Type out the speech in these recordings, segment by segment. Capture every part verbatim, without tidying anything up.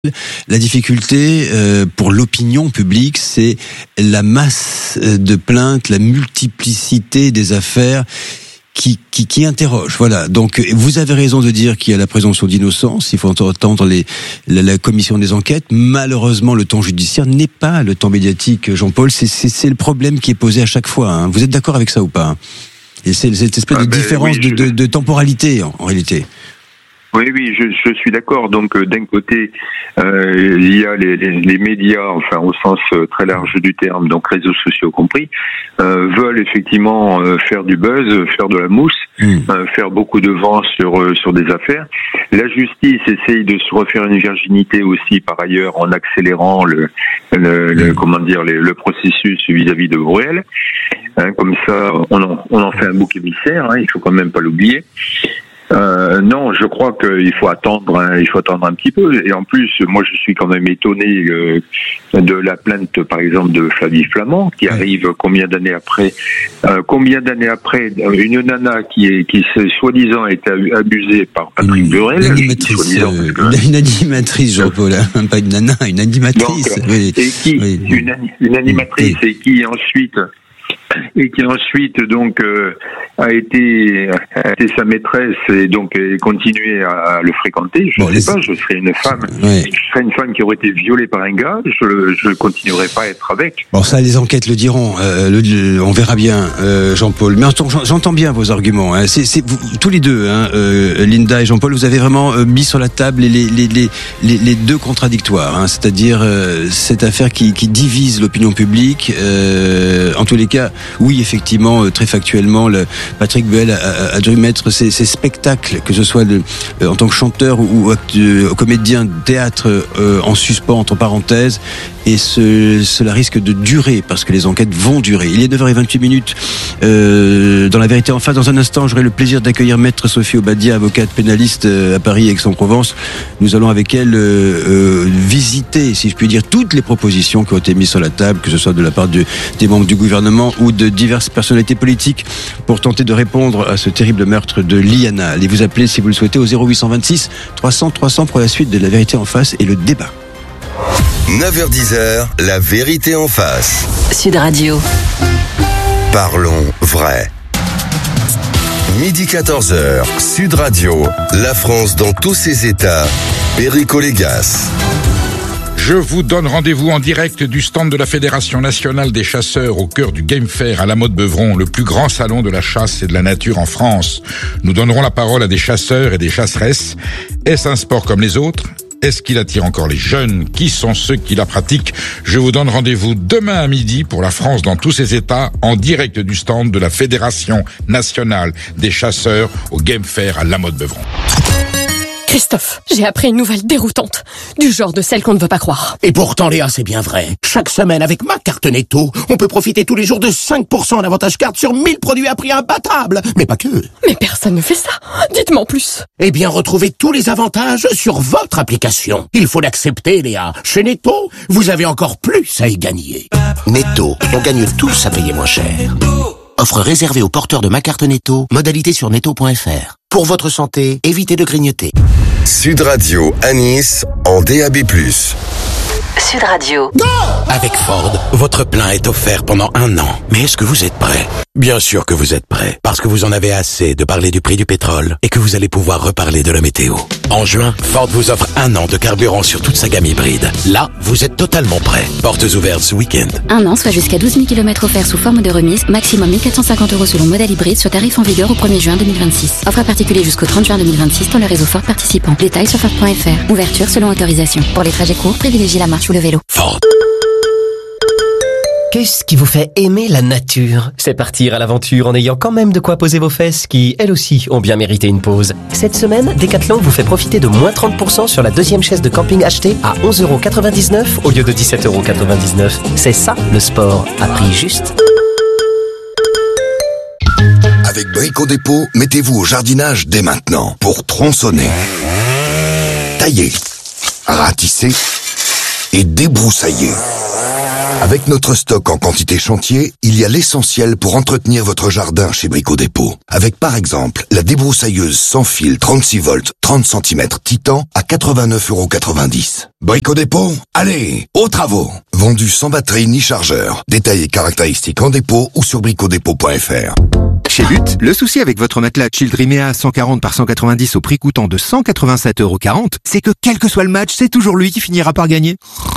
La difficulté euh, pour l'opinion publique, c'est la masse de plaintes, la multiplicité des affaires qui, qui, qui interrogent. Voilà. Donc, vous avez raison de dire qu'il y a la présomption d'innocence. Il faut entendre les, la, la commission des enquêtes. Malheureusement, le temps judiciaire n'est pas le temps médiatique, Jean-Paul. C'est, c'est, c'est le problème qui est posé à chaque fois. Hein. Vous êtes d'accord avec ça ou pas? Et c'est cette espèce ah de ben, différence oui, de, de, de temporalité, en, en réalité. Oui, oui, je, je suis d'accord. Donc, euh, d'un côté, euh, il y a les, les, les médias, enfin au sens euh, très large du terme, donc réseaux sociaux compris, euh, veulent effectivement euh, faire du buzz, faire de la mousse, mmh. euh, faire beaucoup de vent sur euh, sur des affaires. La justice essaye de se refaire une virginité aussi, par ailleurs, en accélérant le, le, le comment dire, le, le processus vis-à-vis de Bruel. Hein, comme ça, on en, on en fait un bouc émissaire. Hein, il faut quand même pas l'oublier. Euh, non, je crois qu'il faut attendre, hein, il faut attendre un petit peu. Et en plus, moi, je suis quand même étonné euh, de la plainte, par exemple, de Flavie Flament, qui arrive combien d'années après, euh, combien d'années après, une nana qui est, qui soi-disant a été abusée par Patrick Burel. Une animatrice, euh, que... une animatrice, Jean-Paul, hein, pas une nana, une animatrice. Donc, oui. Et qui, oui. une, une animatrice, oui. Et qui ensuite. Et qui ensuite donc euh, a été a été sa maîtresse et donc a continué à, à le fréquenter. Je ne bon, sais les... pas, je serais une femme, ouais. je serais une femme qui aurait été violée par un gars, je je continuerai pas à être avec. Bon, ça, les enquêtes le diront. Euh, le, le, on verra bien, euh, Jean-Paul. Mais j'entends bien vos arguments. Hein. C'est, c'est vous, tous les deux, hein, euh, Linda et Jean-Paul, vous avez vraiment euh, mis sur la table les les les les, les deux contradictoires, hein, c'est-à-dire euh, cette affaire qui qui divise l'opinion publique. Euh, en tous les cas. Oui, effectivement, très factuellement, le Patrick Burel a, a, a dû mettre ses, ses spectacles, que ce soit le, euh, en tant que chanteur ou, ou euh, comédien de théâtre, euh, en suspens, entre parenthèses, et ce, cela risque de durer, parce que les enquêtes vont durer. Il est neuf heures vingt-huit minutes euh, dans La Vérité en face. Dans un instant, j'aurai le plaisir d'accueillir Maître Sophie Obadia, avocate pénaliste à Paris, Aix-en-Provence. Nous allons avec elle euh, euh, visiter, si je puis dire, toutes les propositions qui ont été mises sur la table, que ce soit de la part du, des membres du gouvernement ou de diverses personnalités politiques, pour tenter de répondre à ce terrible meurtre de Liana. Allez vous appeler si vous le souhaitez au zéro huit cent vingt-six trois cents trois cents pour la suite de La Vérité en face et le débat. neuf heures dix, La Vérité en face. Sud Radio. Parlons vrai. Midi quatorze heures, Sud Radio. La France dans tous ses états. Perico Légas. Je vous donne rendez-vous en direct du stand de la Fédération nationale des chasseurs au cœur du Game Fair à La Motte-Beuvron, le plus grand salon de la chasse et de la nature en France. Nous donnerons la parole à des chasseurs et des chasseresses. Est-ce un sport comme les autres ? Est-ce qu'il attire encore les jeunes ? Qui sont ceux qui la pratiquent ? Je vous donne rendez-vous demain à midi pour la France dans tous ses états, en direct du stand de la Fédération nationale des chasseurs au Game Fair à La Motte-Beuvron. Christophe, j'ai appris une nouvelle déroutante, du genre de celle qu'on ne veut pas croire. Et pourtant, Léa, c'est bien vrai. Chaque semaine, avec ma carte Netto, on peut profiter tous les jours de cinq pour cent en avantage carte sur mille produits à prix imbattable. Mais pas que. Mais personne ne fait ça. Dites-moi en plus. Eh bien, retrouvez tous les avantages sur votre application. Il faut l'accepter, Léa. Chez Netto, vous avez encore plus à y gagner. Netto, on gagne tous à payer moins cher. Offre réservée aux porteurs de ma carte Netto. Modalité sur netto point f r. Pour votre santé, évitez de grignoter. Sud Radio à Nice en D A B plus. Sud Radio. Go! Avec Ford, votre plein est offert pendant un an. Mais est-ce que vous êtes prêt? Bien sûr que vous êtes prêt. Parce que vous en avez assez de parler du prix du pétrole et que vous allez pouvoir reparler de la météo. En juin, Ford vous offre un an de carburant sur toute sa gamme hybride. Là, vous êtes totalement prêt. Portes ouvertes ce week-end. Un an, soit jusqu'à douze mille kilomètres offerts sous forme de remise. Maximum mille quatre cent cinquante euros selon modèle hybride sur tarif en vigueur au premier juin deux mille vingt-six. Offre à particulier jusqu'au trente juin deux mille vingt-six dans le réseau Ford participant. Détails sur Ford point f r. Ouverture selon autorisation. Pour les trajets courts, privilégiez la marche ou le vélo. Ford. Qu'est-ce qui vous fait aimer la nature ? C'est partir à l'aventure en ayant quand même de quoi poser vos fesses qui, elles aussi, ont bien mérité une pause. Cette semaine, Decathlon vous fait profiter de moins trente pour cent sur la deuxième chaise de camping achetée à onze euros quatre-vingt-dix-neuf au lieu de dix-sept euros quatre-vingt-dix-neuf. C'est ça, le sport, à prix juste. Avec Brico Dépôt, mettez-vous au jardinage dès maintenant pour tronçonner, tailler, ratisser et débroussailler. Avec notre stock en quantité chantier, il y a l'essentiel pour entretenir votre jardin chez Brico Dépôt. Avec par exemple la débroussailleuse sans fil trente-six volts, trente centimètres Titan à quatre-vingt-neuf euros quatre-vingt-dix. Brico Dépôt, allez, aux travaux. Vendu sans batterie ni chargeur. Détails et caractéristiques en dépôt ou sur brico dépôt point f r. Chez But, le souci avec votre matelas Childrimea cent quarante par cent quatre-vingt-dix au prix coûtant de cent quatre-vingt-sept euros quarante, c'est que quel que soit le match, c'est toujours lui qui finira par gagner.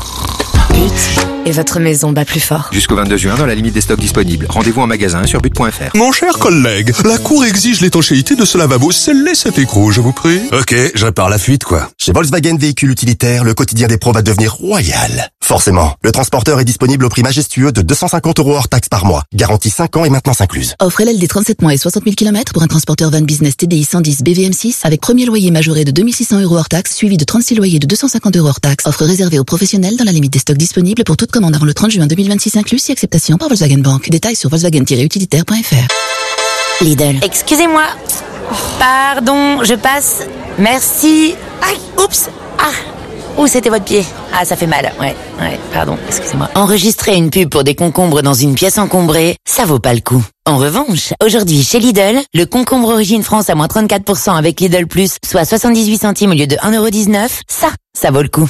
But, et votre maison bat plus fort. Jusqu'au vingt-deux juin, dans la limite des stocks disponibles. Rendez-vous en magasin sur but point f r. Mon cher collègue, la Cour exige l'étanchéité de ce lavabo. Scellez cet écrou, je vous prie. Ok, je pars la fuite, quoi. Chez Volkswagen Véhicules Utilitaires, le quotidien des pros va devenir royal. Forcément, le transporteur est disponible au prix majestueux de deux cent cinquante euros hors taxe par mois. Garantie cinq ans et maintenance incluse. Offre L L D trente-sept mois et soixante mille kilomètres pour un transporteur van business T D I cent dix B V M six avec premier loyer majoré de deux mille six cents euros hors taxe, suivi de trente-six loyers de deux cent cinquante euros hors taxe. Offre réservée aux professionnels dans la limite des stocks disponibles pour toute commande avant le trente juin deux mille vingt-six inclus, si acceptation par Volkswagen Bank. Détails sur volkswagen tiret utilitaire point f r. Lidl. Excusez-moi. Pardon, je passe. Merci. Aïe, oups. Ah. Ouh, c'était votre pied. Ah, ça fait mal. Ouais, ouais, pardon, excusez-moi. Enregistrer une pub pour des concombres dans une pièce encombrée, ça vaut pas le coup. En revanche, aujourd'hui chez Lidl, le concombre Origine France à moins trente-quatre pour cent avec Lidl Plus, soit soixante-dix-huit centimes au lieu de un euro dix-neuf, ça, ça vaut le coup.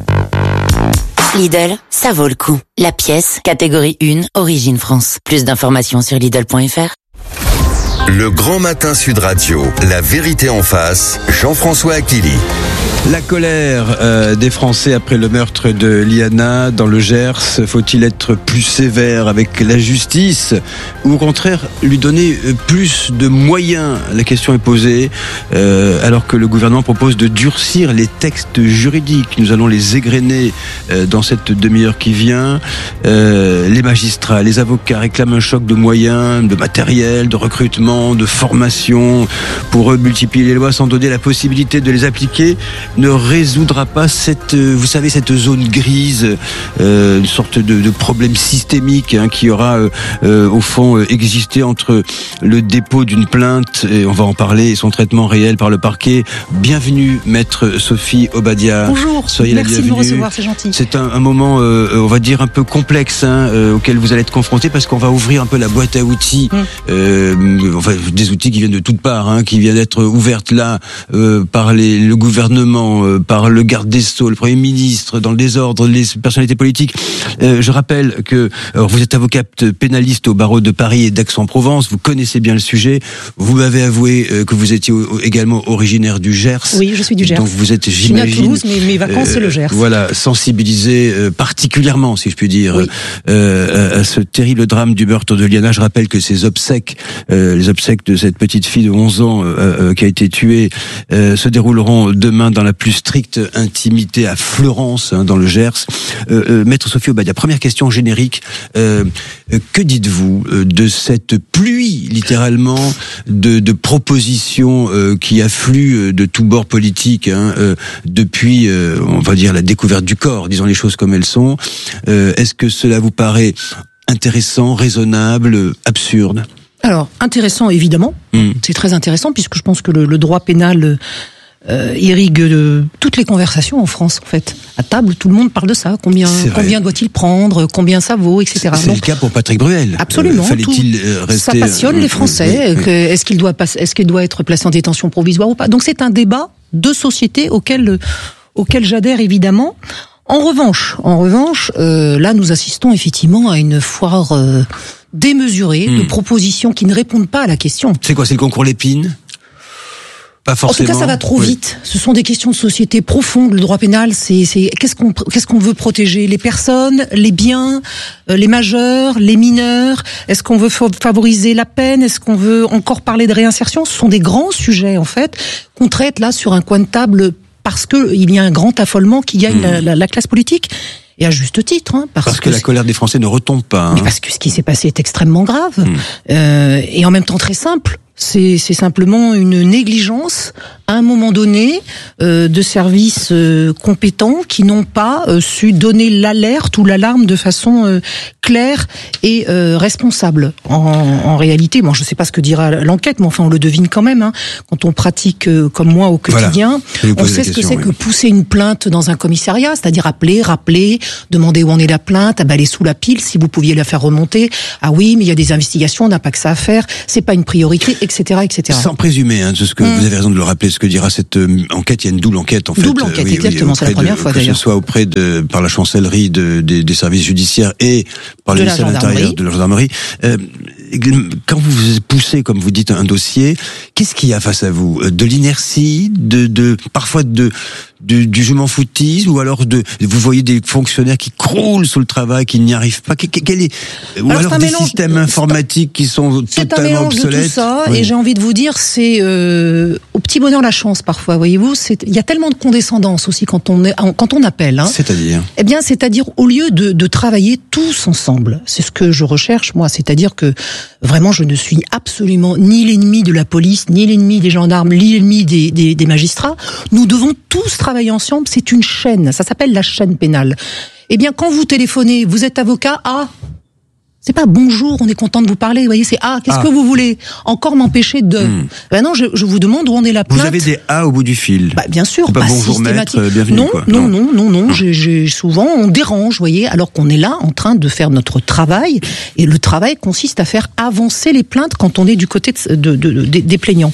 Lidl, ça vaut le coup. La pièce, catégorie un, Origine France. Plus d'informations sur lidl point f r. Le Grand Matin Sud Radio, la vérité en face, Jean-François Aquili. La colère euh, des Français après le meurtre de Liana dans le Gers. Faut-il être plus sévère avec la justice ou au contraire lui donner plus de moyens? La question est posée euh, alors que le gouvernement propose de durcir les textes juridiques. Nous allons les égrener euh, dans cette demi-heure qui vient. Euh, les magistrats, les avocats réclament un choc de moyens, de matériel, de recrutement, de formation. Pour eux, multiplier les lois sans donner la possibilité de les appliquer ne résoudra pas cette, vous savez, cette zone grise, euh, une sorte de, de problème systémique hein, qui aura euh, euh, au fond euh, existé entre le dépôt d'une plainte, et on va en parler, et son traitement réel par le parquet. Bienvenue, maître Sophie Obadia. Bonjour, soyez merci la bienvenue. de nous recevoir, c'est gentil. C'est un, un moment, euh, on va dire, un peu complexe hein, euh, auquel vous allez être confronté parce qu'on va ouvrir un peu la boîte à outils, mmh. euh, enfin des outils qui viennent de toutes parts, hein, qui viennent d'être ouvertes là euh, par les, le gouvernement, euh, par le garde des Sceaux, le Premier ministre, dans le désordre, les personnalités politiques. Euh, je rappelle que alors vous êtes avocate pénaliste au barreau de Paris et d'Aix-en-Provence, vous connaissez bien le sujet. Vous m'avez avoué euh, que vous étiez au, également originaire du Gers. Oui, je suis du Gers. Donc vous êtes, j'imagine, je suis à Toulouse, mais mes vacances euh, c'est le Gers. Voilà, sensibilisé euh, particulièrement, si je puis dire, oui. euh, à ce terrible drame du meurtre de Liana. Je rappelle que ces obsèques, euh, les obsèques de cette petite fille de onze ans euh, euh, qui a été tuée, euh, se dérouleront demain dans la plus stricte intimité à Fleurance, hein, dans le Gers. Euh, euh, Maître Sophie Obadia, première question générique. Euh, que dites-vous de cette pluie, littéralement, de, de propositions euh, qui affluent de tous bords politiques hein, euh, depuis, euh, on va dire, la découverte du corps, disons les choses comme elles sont. Euh, est-ce que cela vous paraît intéressant, raisonnable, absurde? Alors, intéressant, évidemment. Mmh. C'est très intéressant, puisque je pense que le, le droit pénal euh, irrigue euh, toutes les conversations en France, en fait. À table, tout le monde parle de ça. Combien, combien doit-il prendre? Combien ça vaut, et cetera. C'est Donc, le cas pour Patrick Bruel. Absolument. Euh, Fallait-il tout, rester... Ça passionne euh, les Français. Oui, oui. Est-ce qu'il doit, est-ce qu'il doit être placé en détention provisoire ou pas? Donc, c'est un débat de société auquel, auquel j'adhère, évidemment. En revanche, en revanche, euh, là, nous assistons effectivement à une foire euh, démesurée mmh. de propositions qui ne répondent pas à la question. C'est quoi? C'est le concours Lépine? Pas forcément. En tout cas, ça va trop oui. vite. Ce sont des questions de société profondes. Le droit pénal, c'est, c'est qu'est-ce qu'on, qu'est-ce qu'on veut protéger? Les personnes, les biens, euh, les majeurs, les mineurs. Est-ce qu'on veut favoriser la peine? Est-ce qu'on veut encore parler de réinsertion? Ce sont des grands sujets, en fait, qu'on traite là sur un coin de table parce que il y a un grand affolement qui gagne mmh. la, la, la classe politique. Et à juste titre, hein, parce, parce que, que la colère des Français ne retombe pas. Hein. Mais parce que ce qui s'est passé est extrêmement grave, mmh. euh, et en même temps très simple. C'est, c'est simplement une négligence, à un moment donné, euh, de services euh, compétents qui n'ont pas euh, su donner l'alerte ou l'alarme de façon euh, clair et euh, responsable. En, en réalité, bon, je ne sais pas ce que dira l'enquête, mais enfin, on le devine quand même. Hein. Quand on pratique euh, comme moi au quotidien, voilà. On sait ce que c'est oui. que pousser une plainte dans un commissariat, c'est-à-dire appeler, rappeler, demander où en est la plainte, ah ben, elle est sous la pile, si vous pouviez la faire remonter. Ah oui, mais il y a des investigations, on n'a pas que ça à faire, c'est pas une priorité, et cetera, et cetera. Sans présumer, hein, de ce que mmh. vous avez raison de le rappeler, ce que dira cette euh, enquête. Il y a une double enquête en fait. Double enquête, oui, exactement. Oui, c'est la première de, fois que d'ailleurs. Que ce soit auprès de par la chancellerie de, de, des services judiciaires et par le ministère de l'Intérieur, de la gendarmerie. Euh, quand vous poussez, comme vous dites, un dossier, qu'est-ce qu'il y a face à vous? De l'inertie, de, de parfois de Du, du je m'en foutisme, ou alors de vous voyez des fonctionnaires qui croulent sous le travail, qui n'y arrivent pas. Quel est, ou alors, alors des mélange, systèmes informatiques qui sont totalement obsolètes. C'est un mélange de tout ça, oui. Et j'ai envie de vous dire, c'est euh, au petit bonheur la chance parfois. Voyez-vous, c'est il y a tellement de condescendance aussi quand on est quand on appelle. Hein. C'est-à-dire Eh bien, c'est-à-dire au lieu de, de travailler tous ensemble, c'est ce que je recherche moi. C'est-à-dire que vraiment, je ne suis absolument ni l'ennemi de la police, ni l'ennemi des gendarmes, ni l'ennemi des, des, des magistrats. Nous devons tous travailler ensemble, c'est une chaîne, ça s'appelle la chaîne pénale. Eh bien, quand vous téléphonez, vous êtes avocat, ah, c'est pas bonjour, on est content de vous parler, vous voyez, c'est ah, qu'est-ce ah. que vous voulez? Encore m'empêcher de... Hmm. Ben non, je, je vous demande où en est la plainte. Vous avez des A au bout du fil. Bah, bien sûr. C'est pas bah, bonjour maître, bienvenue non, quoi. Non, non, non, non, non. J'ai, j'ai, souvent on dérange, vous voyez, alors qu'on est là en train de faire notre travail, et le travail consiste à faire avancer les plaintes quand on est du côté de, de, de, de, des plaignants.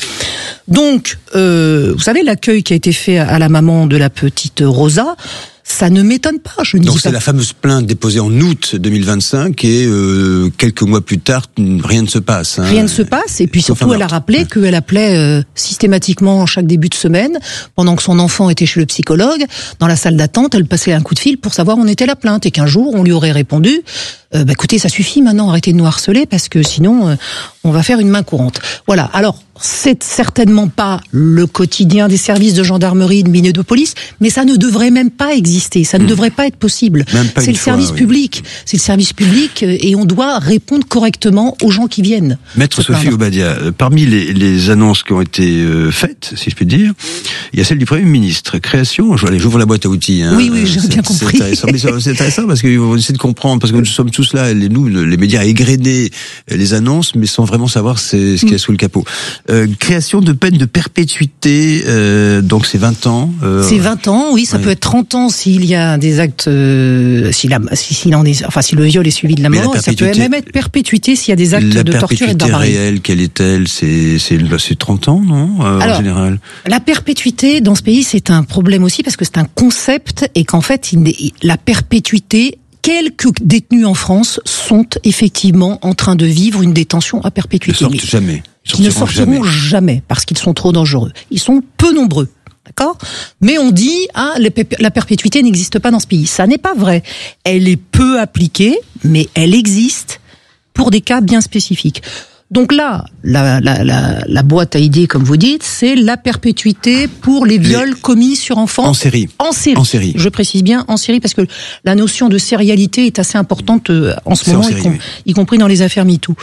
Donc, euh, vous savez, l'accueil qui a été fait à la maman de la petite Rosa, ça ne m'étonne pas. Je ne Donc dis c'est pas... la fameuse plainte déposée en août deux mille vingt-cinq et euh, quelques mois plus tard, rien ne se passe. Hein. Rien ne se passe et puis surtout elle a rappelé ouais. qu'elle appelait euh, systématiquement chaque début de semaine, pendant que son enfant était chez le psychologue, dans la salle d'attente, elle passait un coup de fil pour savoir où en était la plainte et qu'un jour on lui aurait répondu euh, bah, écoutez, ça suffit maintenant, arrêtez de nous harceler parce que sinon euh, on va faire une main courante. Voilà, alors c'est certainement pas le quotidien des services de gendarmerie, de mine de police, mais ça ne devrait même pas exister, ça ne mmh. devrait pas être possible. Pas c'est le fois, service oui. public, c'est le service public et on doit répondre correctement aux gens qui viennent. Maître Sophie Obadia, parmi les, les annonces qui ont été euh, faites, si je puis dire, il y a celle du Premier ministre, création, allez, j'ouvre la boîte à outils. Hein, oui, oui, j'ai bien compris. C'est intéressant, mais c'est intéressant parce qu'on essaie de comprendre, parce que nous sommes tous là, les, nous, les médias, à égrener les annonces, mais sans vraiment savoir c'est, ce qu'il y a sous le capot. Euh, création de peine de perpétuité, euh, donc c'est vingt ans. Euh, c'est vingt ans, oui, ça ouais. peut être trente ans s'il y a des actes, euh, si, la, si, si, en est, enfin, si le viol est suivi de la mort, la ça peut même être perpétuité s'il y a des actes de torture et de barbarie. La perpétuité réelle, quelle est-elle? C'est, c'est, c'est trente ans, non euh, Alors, en général. La perpétuité dans ce pays, c'est un problème aussi parce que c'est un concept et qu'en fait, il, la perpétuité, quelques détenus en France sont effectivement en train de vivre une détention à perpétuité. Ils ne sortent jamais. Ils, Ils ne sortiront jamais. jamais parce qu'ils sont trop dangereux. Ils sont peu nombreux. D'accord ? Mais on dit, ah, la perpétuité n'existe pas dans ce pays. Ça n'est pas vrai. Elle est peu appliquée, mais elle existe pour des cas bien spécifiques. Donc là, la, la, la, la boîte à idées, comme vous dites, c'est la perpétuité pour les viols les... commis sur enfants. En série. En série. En série. Je précise bien en série parce que la notion de sérialité est assez importante en ce c'est moment, en série, y, com- oui. y compris dans les affaires MeToo.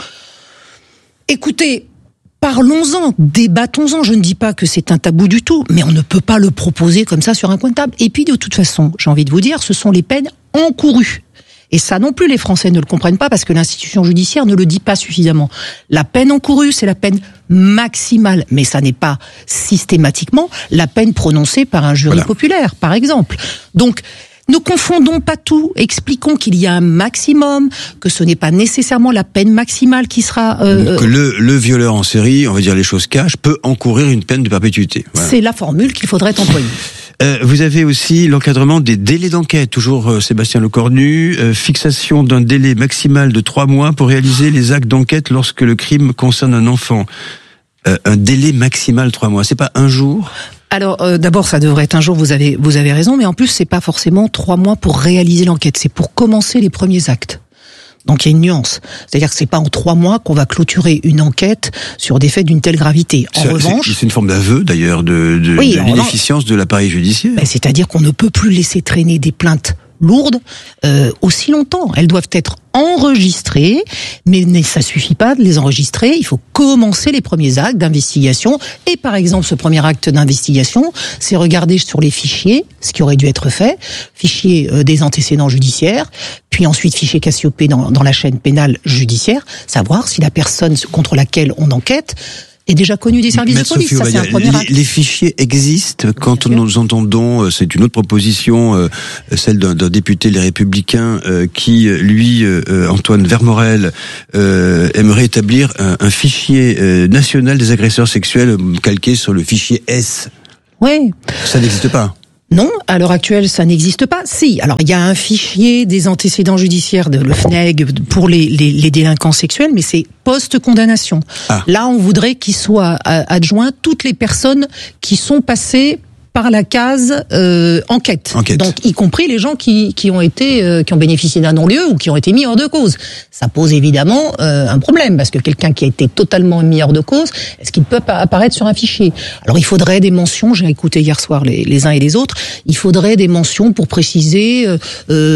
Écoutez, parlons-en, débattons-en. Je ne dis pas que c'est un tabou du tout, mais on ne peut pas le proposer comme ça sur un coin de table. Et puis, de toute façon, j'ai envie de vous dire, ce sont les peines encourues. Et ça non plus, les Français ne le comprennent pas parce que l'institution judiciaire ne le dit pas suffisamment. La peine encourue, c'est la peine maximale, mais ça n'est pas systématiquement la peine prononcée par un jury voilà. populaire, par exemple. Donc, ne confondons pas tout, expliquons qu'il y a un maximum, que ce n'est pas nécessairement la peine maximale qui sera... Euh, que le, le violeur en série, on va dire les choses cash, peut encourir une peine de perpétuité. Voilà. C'est la formule qu'il faudrait employer. Euh, vous avez aussi l'encadrement des délais d'enquête, toujours euh, Sébastien Lecornu, euh, fixation d'un délai maximal de trois mois pour réaliser les actes d'enquête lorsque le crime concerne un enfant. Euh, un délai maximal trois mois, c'est pas un jour ? Alors euh, d'abord ça devrait être un jour, vous avez vous avez raison, mais en plus c'est pas forcément trois mois pour réaliser l'enquête, c'est pour commencer les premiers actes. Donc il y a une nuance, c'est-à-dire que c'est pas en trois mois qu'on va clôturer une enquête sur des faits d'une telle gravité. En c'est, revanche, c'est, c'est une forme d'aveu d'ailleurs de, de, oui, de l'inefficience de l'appareil judiciaire. Ben, c'est-à-dire qu'on ne peut plus laisser traîner des plaintes lourdes euh, aussi longtemps. Elles doivent être enregistrées, mais ça suffit pas de les enregistrer. Il faut commencer les premiers actes d'investigation. Et par exemple, ce premier acte d'investigation, c'est regarder sur les fichiers, ce qui aurait dû être fait, fichiers euh, des antécédents judiciaires, puis ensuite fichier Cassiopée dans, dans la chaîne pénale judiciaire, savoir si la personne contre laquelle on enquête est déjà connu des services Maître de police. Sophie, Ça, c'est un premier acte. les, les fichiers existent quand nous entendons, c'est une autre proposition, euh, celle d'un, d'un député Les Républicains euh, qui, lui, euh, Antoine Vermorel, euh, aimerait établir un, un fichier euh, national des agresseurs sexuels calqué sur le fichier S. Oui. Ça n'existe pas. Non, à l'heure actuelle, ça n'existe pas. Si, alors il y a un fichier des antécédents judiciaires de le F N E G pour les, les, les délinquants sexuels, mais c'est post-condamnation. Ah. Là, on voudrait qu'il soit adjoint toutes les personnes qui sont passées par la case euh, enquête. enquête, donc y compris les gens qui qui ont été euh, qui ont bénéficié d'un non-lieu ou qui ont été mis hors de cause. Ça pose évidemment euh, un problème parce que quelqu'un qui a été totalement mis hors de cause, est-ce qu'il peut apparaître sur un fichier? Alors il faudrait des mentions. J'ai écouté hier soir les, les uns et les autres. Il faudrait des mentions pour préciser euh,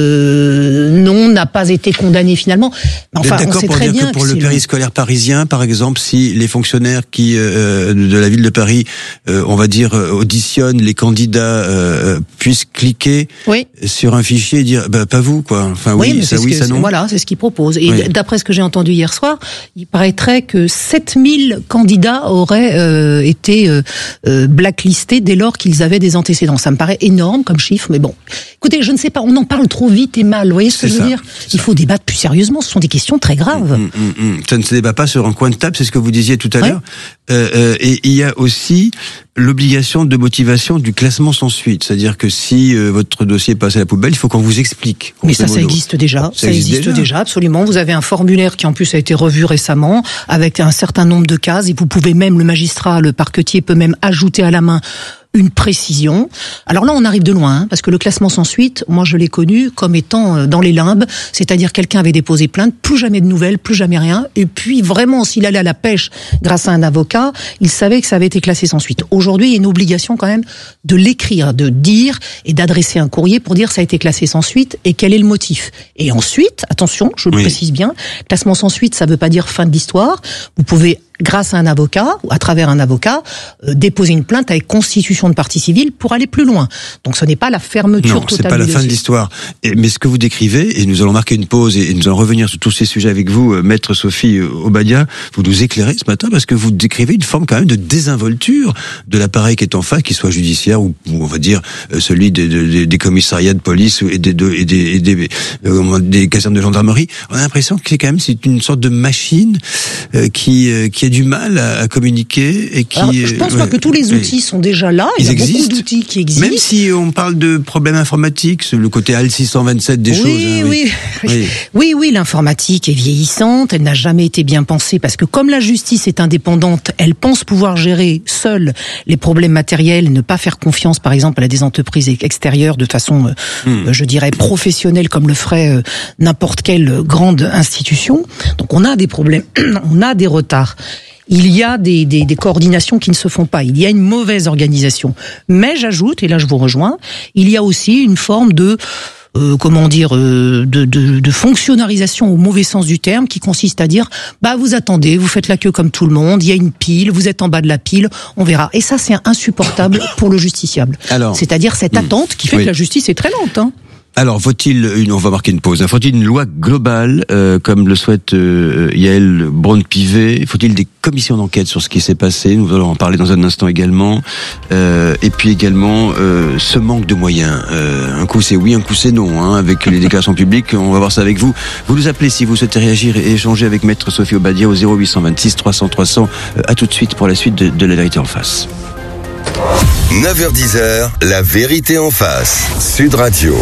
euh, non n'a pas été condamné finalement. Mais enfin, on sait pour très dire bien que pour que le périscolaire parisien, par exemple, si les fonctionnaires qui euh, de la ville de Paris, euh, on va dire auditionnent les candidats euh, puissent cliquer oui. sur un fichier et dire bah, pas vous quoi. Enfin oui, oui ça oui, ça non. Voilà, c'est ce qu'ils proposent. Et oui. d'après ce que j'ai entendu hier soir, il paraîtrait que sept mille candidats auraient euh, été euh, blacklistés dès lors qu'ils avaient des antécédents. Ça me paraît énorme comme chiffre, mais bon. Écoutez, je ne sais pas, on en parle trop vite et mal. Vous voyez ce que c'est je veux ça, dire? Il faut débattre plus sérieusement. Ce sont des questions très graves. Mmh, mmh, mmh. Ça ne se débat pas sur un coin de table, c'est ce que vous disiez tout à ouais. l'heure. Euh, euh, et il y a aussi l'obligation de motivation du classement sans suite, c'est-à-dire que si euh, votre dossier passe à la poubelle, il faut qu'on vous explique. Mais ça, ça existe déjà. Ça, ça existe, existe déjà. déjà, absolument. Vous avez un formulaire qui en plus a été revu récemment avec un certain nombre de cases et vous pouvez même, le magistrat, le parquetier peut même ajouter à la main une précision. Alors là, on arrive de loin, hein, parce que le classement sans suite, moi je l'ai connu comme étant dans les limbes, c'est-à-dire quelqu'un avait déposé plainte, plus jamais de nouvelles, plus jamais rien, et puis vraiment, s'il allait à la pêche grâce à un avocat, il savait que ça avait été classé sans suite. Aujourd'hui, il y a une obligation quand même de l'écrire, de dire et d'adresser un courrier pour dire ça a été classé sans suite et quel est le motif. Et ensuite, attention, je le oui. précise bien, classement sans suite, ça veut pas dire fin de l'histoire. Vous pouvez grâce à un avocat, ou à travers un avocat, euh, déposer une plainte avec constitution de partie civile pour aller plus loin. Donc ce n'est pas la fermeture non, totale. Non, c'est pas la fin de l'histoire. Et, mais ce que vous décrivez, et nous allons marquer une pause, et, et nous allons revenir sur tous ces sujets avec vous, euh, Maître Sophie Obadia, vous nous éclairez ce matin, parce que vous décrivez une forme quand même de désinvolture de l'appareil qui est en face, qu'il soit judiciaire, ou, ou on va dire euh, celui des, des, des commissariats de police et des, de, et des, et des, euh, des casernes de gendarmerie. On a l'impression que c'est quand même c'est une sorte de machine euh, qui, euh, qui a du mal à, à communiquer et qui. Alors, je pense euh, pas ouais, que tous les outils sont déjà là. Il y a existent. beaucoup d'outils qui existent. Même si on parle de problèmes informatiques, le côté A L six cent vingt-sept des oui, choses. Hein, oui, oui, oui, oui, oui, l'informatique est vieillissante. Elle n'a jamais été bien pensée parce que comme la justice est indépendante, elle pense pouvoir gérer seule les problèmes matériels, ne pas faire confiance, par exemple, à des entreprises extérieures de façon, euh, hmm. je dirais, professionnelle, comme le ferait euh, n'importe quelle grande institution. Donc, on a des problèmes, on a des retards. Il y a des, des, des coordinations qui ne se font pas. Il y a une mauvaise organisation. Mais j'ajoute, et là je vous rejoins, il y a aussi une forme de euh, comment dire euh, de, de, de fonctionnalisation au mauvais sens du terme, qui consiste à dire bah vous attendez, vous faites la queue comme tout le monde, il y a une pile, vous êtes en bas de la pile, on verra. Et ça c'est insupportable pour le justiciable. Alors, c'est-à-dire cette attente qui fait oui. que la justice est très lente. Hein. Alors, faut-il une, on va marquer une pause. Faut-il une loi globale, euh, comme le souhaite euh, Yael Braun-Pivet? Faut-il des commissions d'enquête sur ce qui s'est passé? Nous allons en parler dans un instant également. Euh, et puis également euh, ce manque de moyens. Euh, un coup c'est oui, un coup c'est non. Hein, avec les déclarations publiques, on va voir ça avec vous. Vous nous appelez si vous souhaitez réagir et échanger avec Maître Sophie Obadia au zéro huit cent vingt-six trois cents trois cents. Euh, à tout de suite pour la suite de, de La Vérité en face. neuf heures dix, La Vérité en face. Sud Radio.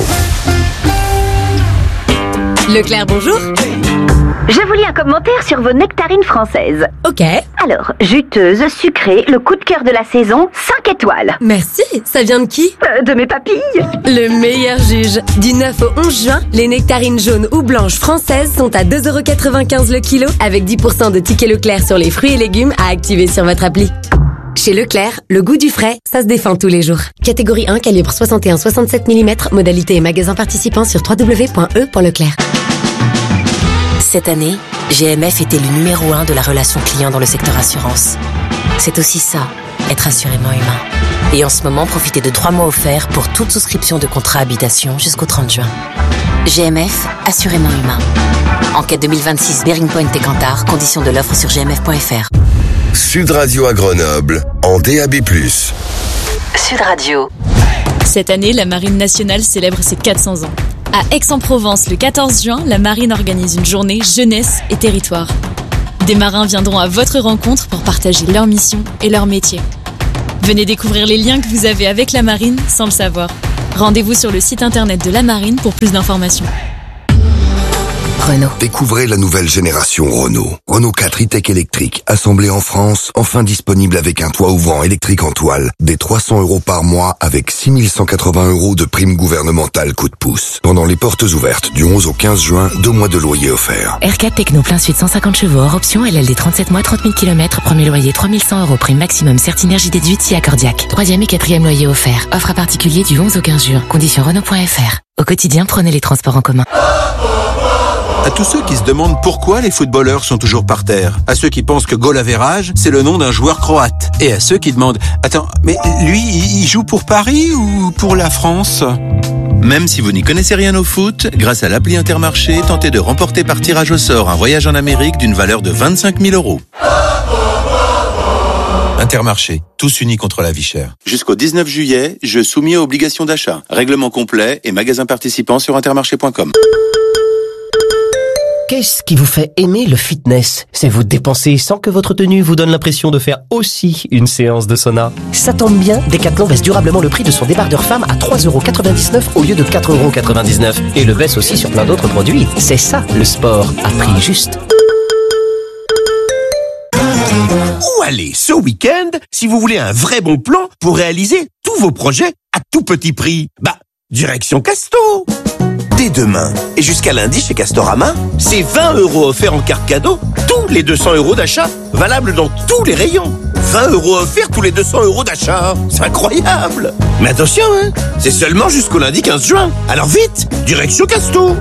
Leclerc, bonjour. Je vous lis un commentaire sur vos nectarines françaises. Ok. Alors, juteuse, sucrée, le coup de cœur de la saison, cinq étoiles. Merci. Ça vient de qui ? euh, De mes papilles. Le meilleur juge. Du neuf au onze juin, les nectarines jaunes ou blanches françaises sont à deux euros quatre-vingt-quinze le kilo avec dix pour cent de tickets Leclerc sur les fruits et légumes à activer sur votre appli. Chez Leclerc, le goût du frais, ça se défend tous les jours. Catégorie un, calibre soixante et un soixante-sept millimètres, modalité et magasin participant sur w w w point e point leclerc. Cette année, G M F était le numéro un de la relation client dans le secteur assurance. C'est aussi ça, être assurément humain. Et en ce moment, profitez de trois mois offerts pour toute souscription de contrat habitation jusqu'au trente juin. G M F, assurément humain. Enquête deux mille vingt-six, Bearing Point et Kantar, conditions de l'offre sur g m f point f r. Sud Radio à Grenoble, en D A B plus. Sud Radio. Cette année, la Marine nationale célèbre ses quatre cents ans. À Aix-en-Provence, le quatorze juin, la Marine organise une journée jeunesse et territoire. Des marins viendront à votre rencontre pour partager leur mission et leur métier. Venez découvrir les liens que vous avez avec la Marine sans le savoir. Rendez-vous sur le site internet de la Marine pour plus d'informations. Renault. Découvrez la nouvelle génération Renault. Renault quatre e-Tech électrique, assemblé en France, enfin disponible avec un toit ouvrant électrique en toile, des trois cents euros par mois avec six mille cent quatre-vingts euros de prime gouvernementale coup de pouce. Pendant les portes ouvertes du onze au quinze juin, deux mois de loyer offerts. R quatre Techno plein sud cent cinquante chevaux hors option, L L D trente-sept mois, trente mille kilomètres, premier loyer trois mille cent euros, prime maximum Certinergie déduite si accordiaque. Troisième et quatrième loyer offert. Offre à particulier du onze au quinze juin. Conditions Renault point f r. Au quotidien, prenez les transports en commun. À tous ceux qui se demandent pourquoi les footballeurs sont toujours par terre, à ceux qui pensent que goal average, c'est le nom d'un joueur croate, et à ceux qui demandent « Attends, mais lui, il joue pour Paris ou pour la France ?» Même si vous n'y connaissez rien au foot, grâce à l'appli Intermarché, tentez de remporter par tirage au sort un voyage en Amérique d'une valeur de vingt-cinq mille euros. Intermarché, tous unis contre la vie chère. Jusqu'au dix-neuf juillet, jeu soumis à obligation d'achat. Règlement complet et magasin participant sur intermarché point com. Qu'est-ce qui vous fait aimer le fitness? C'est vous dépenser sans que votre tenue vous donne l'impression de faire aussi une séance de sauna. Ça tombe bien, Decathlon baisse durablement le prix de son débardeur femme à trois euros quatre-vingt-dix-neuf au lieu de quatre euros quatre-vingt-dix-neuf. Et le baisse aussi sur plein d'autres produits. C'est ça, le sport, à prix juste. Où aller ce week-end si vous voulez un vrai bon plan pour réaliser tous vos projets à tout petit prix? Bah, direction Casto! Dès demain et jusqu'à lundi chez Castorama, c'est vingt euros offerts en carte cadeau tous les deux cents euros d'achat, valable dans tous les rayons. vingt euros offerts tous les deux cents euros d'achat. C'est incroyable! Mais attention, hein, c'est seulement jusqu'au lundi quinze juin. Alors vite, direction Casto!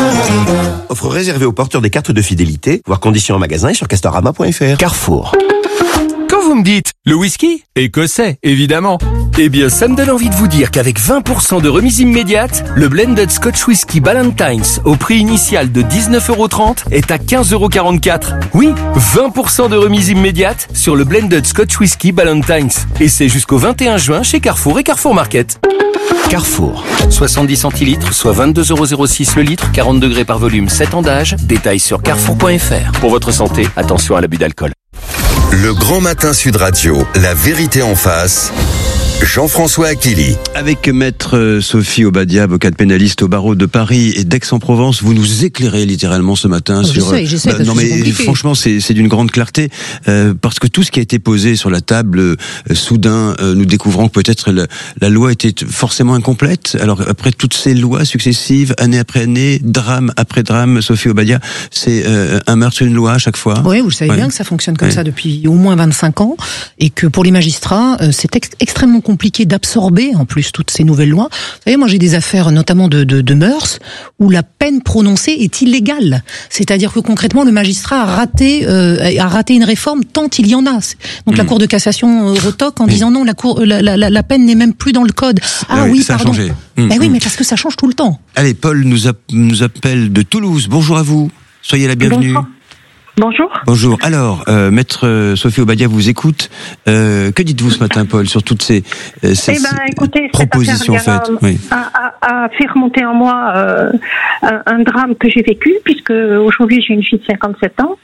Offre réservée aux porteurs des cartes de fidélité, voire conditions en magasin et sur castorama point f r. Carrefour. Quand vous me dites le whisky, écossais, évidemment. Eh bien, ça me donne envie de vous dire qu'avec vingt pour cent de remise immédiate, le Blended Scotch Whisky Ballantines, au prix initial de dix-neuf euros trente, est à quinze euros quarante-quatre. Oui, vingt pour cent de remise immédiate sur le Blended Scotch Whisky Ballantines. Et c'est jusqu'au vingt et un juin chez Carrefour et Carrefour Market. Carrefour. soixante-dix centilitres, soit vingt-deux euros zéro six le litre, quarante degrés par volume, sept ans d'âge. Détails sur carrefour point f r. Pour votre santé, attention à l'abus d'alcool. Le Grand Matin Sud Radio, la vérité en face. Jean-François Akili. Avec maître Sophie Obadia, avocate pénaliste au barreau de Paris et d'Aix-en-Provence, vous nous éclairez littéralement ce matin oh, sur. J'essaie, j'essaie, bah, non mais compliqué. Franchement, c'est, c'est d'une grande clarté euh, parce que tout ce qui a été posé sur la table, euh, soudain, euh, nous découvrons que peut-être la, la loi était forcément incomplète. Alors après toutes ces lois successives, année après année, drame après drame, Sophie Obadia, c'est euh, un meurtre sur une loi à chaque fois. Oui, vous savez ouais. bien que ça fonctionne comme ouais. ça depuis au moins vingt-cinq ans et que pour les magistrats, euh, c'est ex- extrêmement compliqué. compliqué d'absorber en plus toutes ces nouvelles lois. Vous savez, moi j'ai des affaires notamment de, de, de mœurs où la peine prononcée est illégale. C'est-à-dire que concrètement le magistrat a raté euh, a raté une réforme tant il y en a. Donc mmh. la Cour de cassation euh, retoque en mmh. disant non, la, cour, la, la, la peine n'est même plus dans le code. Ah oui, oui ça pardon. A changé. Mmh. Ben oui, mais parce que ça change tout le temps. Allez, Paul nous, a, nous appelle de Toulouse. Bonjour à vous. Soyez la bienvenue. Bonjour. Bonjour. Bonjour. Alors, euh, maître Sophie Obadia vous écoute. Euh, que dites-vous ce matin, Paul, sur toutes ces, euh, ces, eh ben, écoutez, propositions cette affaire, faites oui. a, a, a fait remonter en moi euh, un, un drame que j'ai vécu, puisque aujourd'hui j'ai une fille de cinquante-sept ans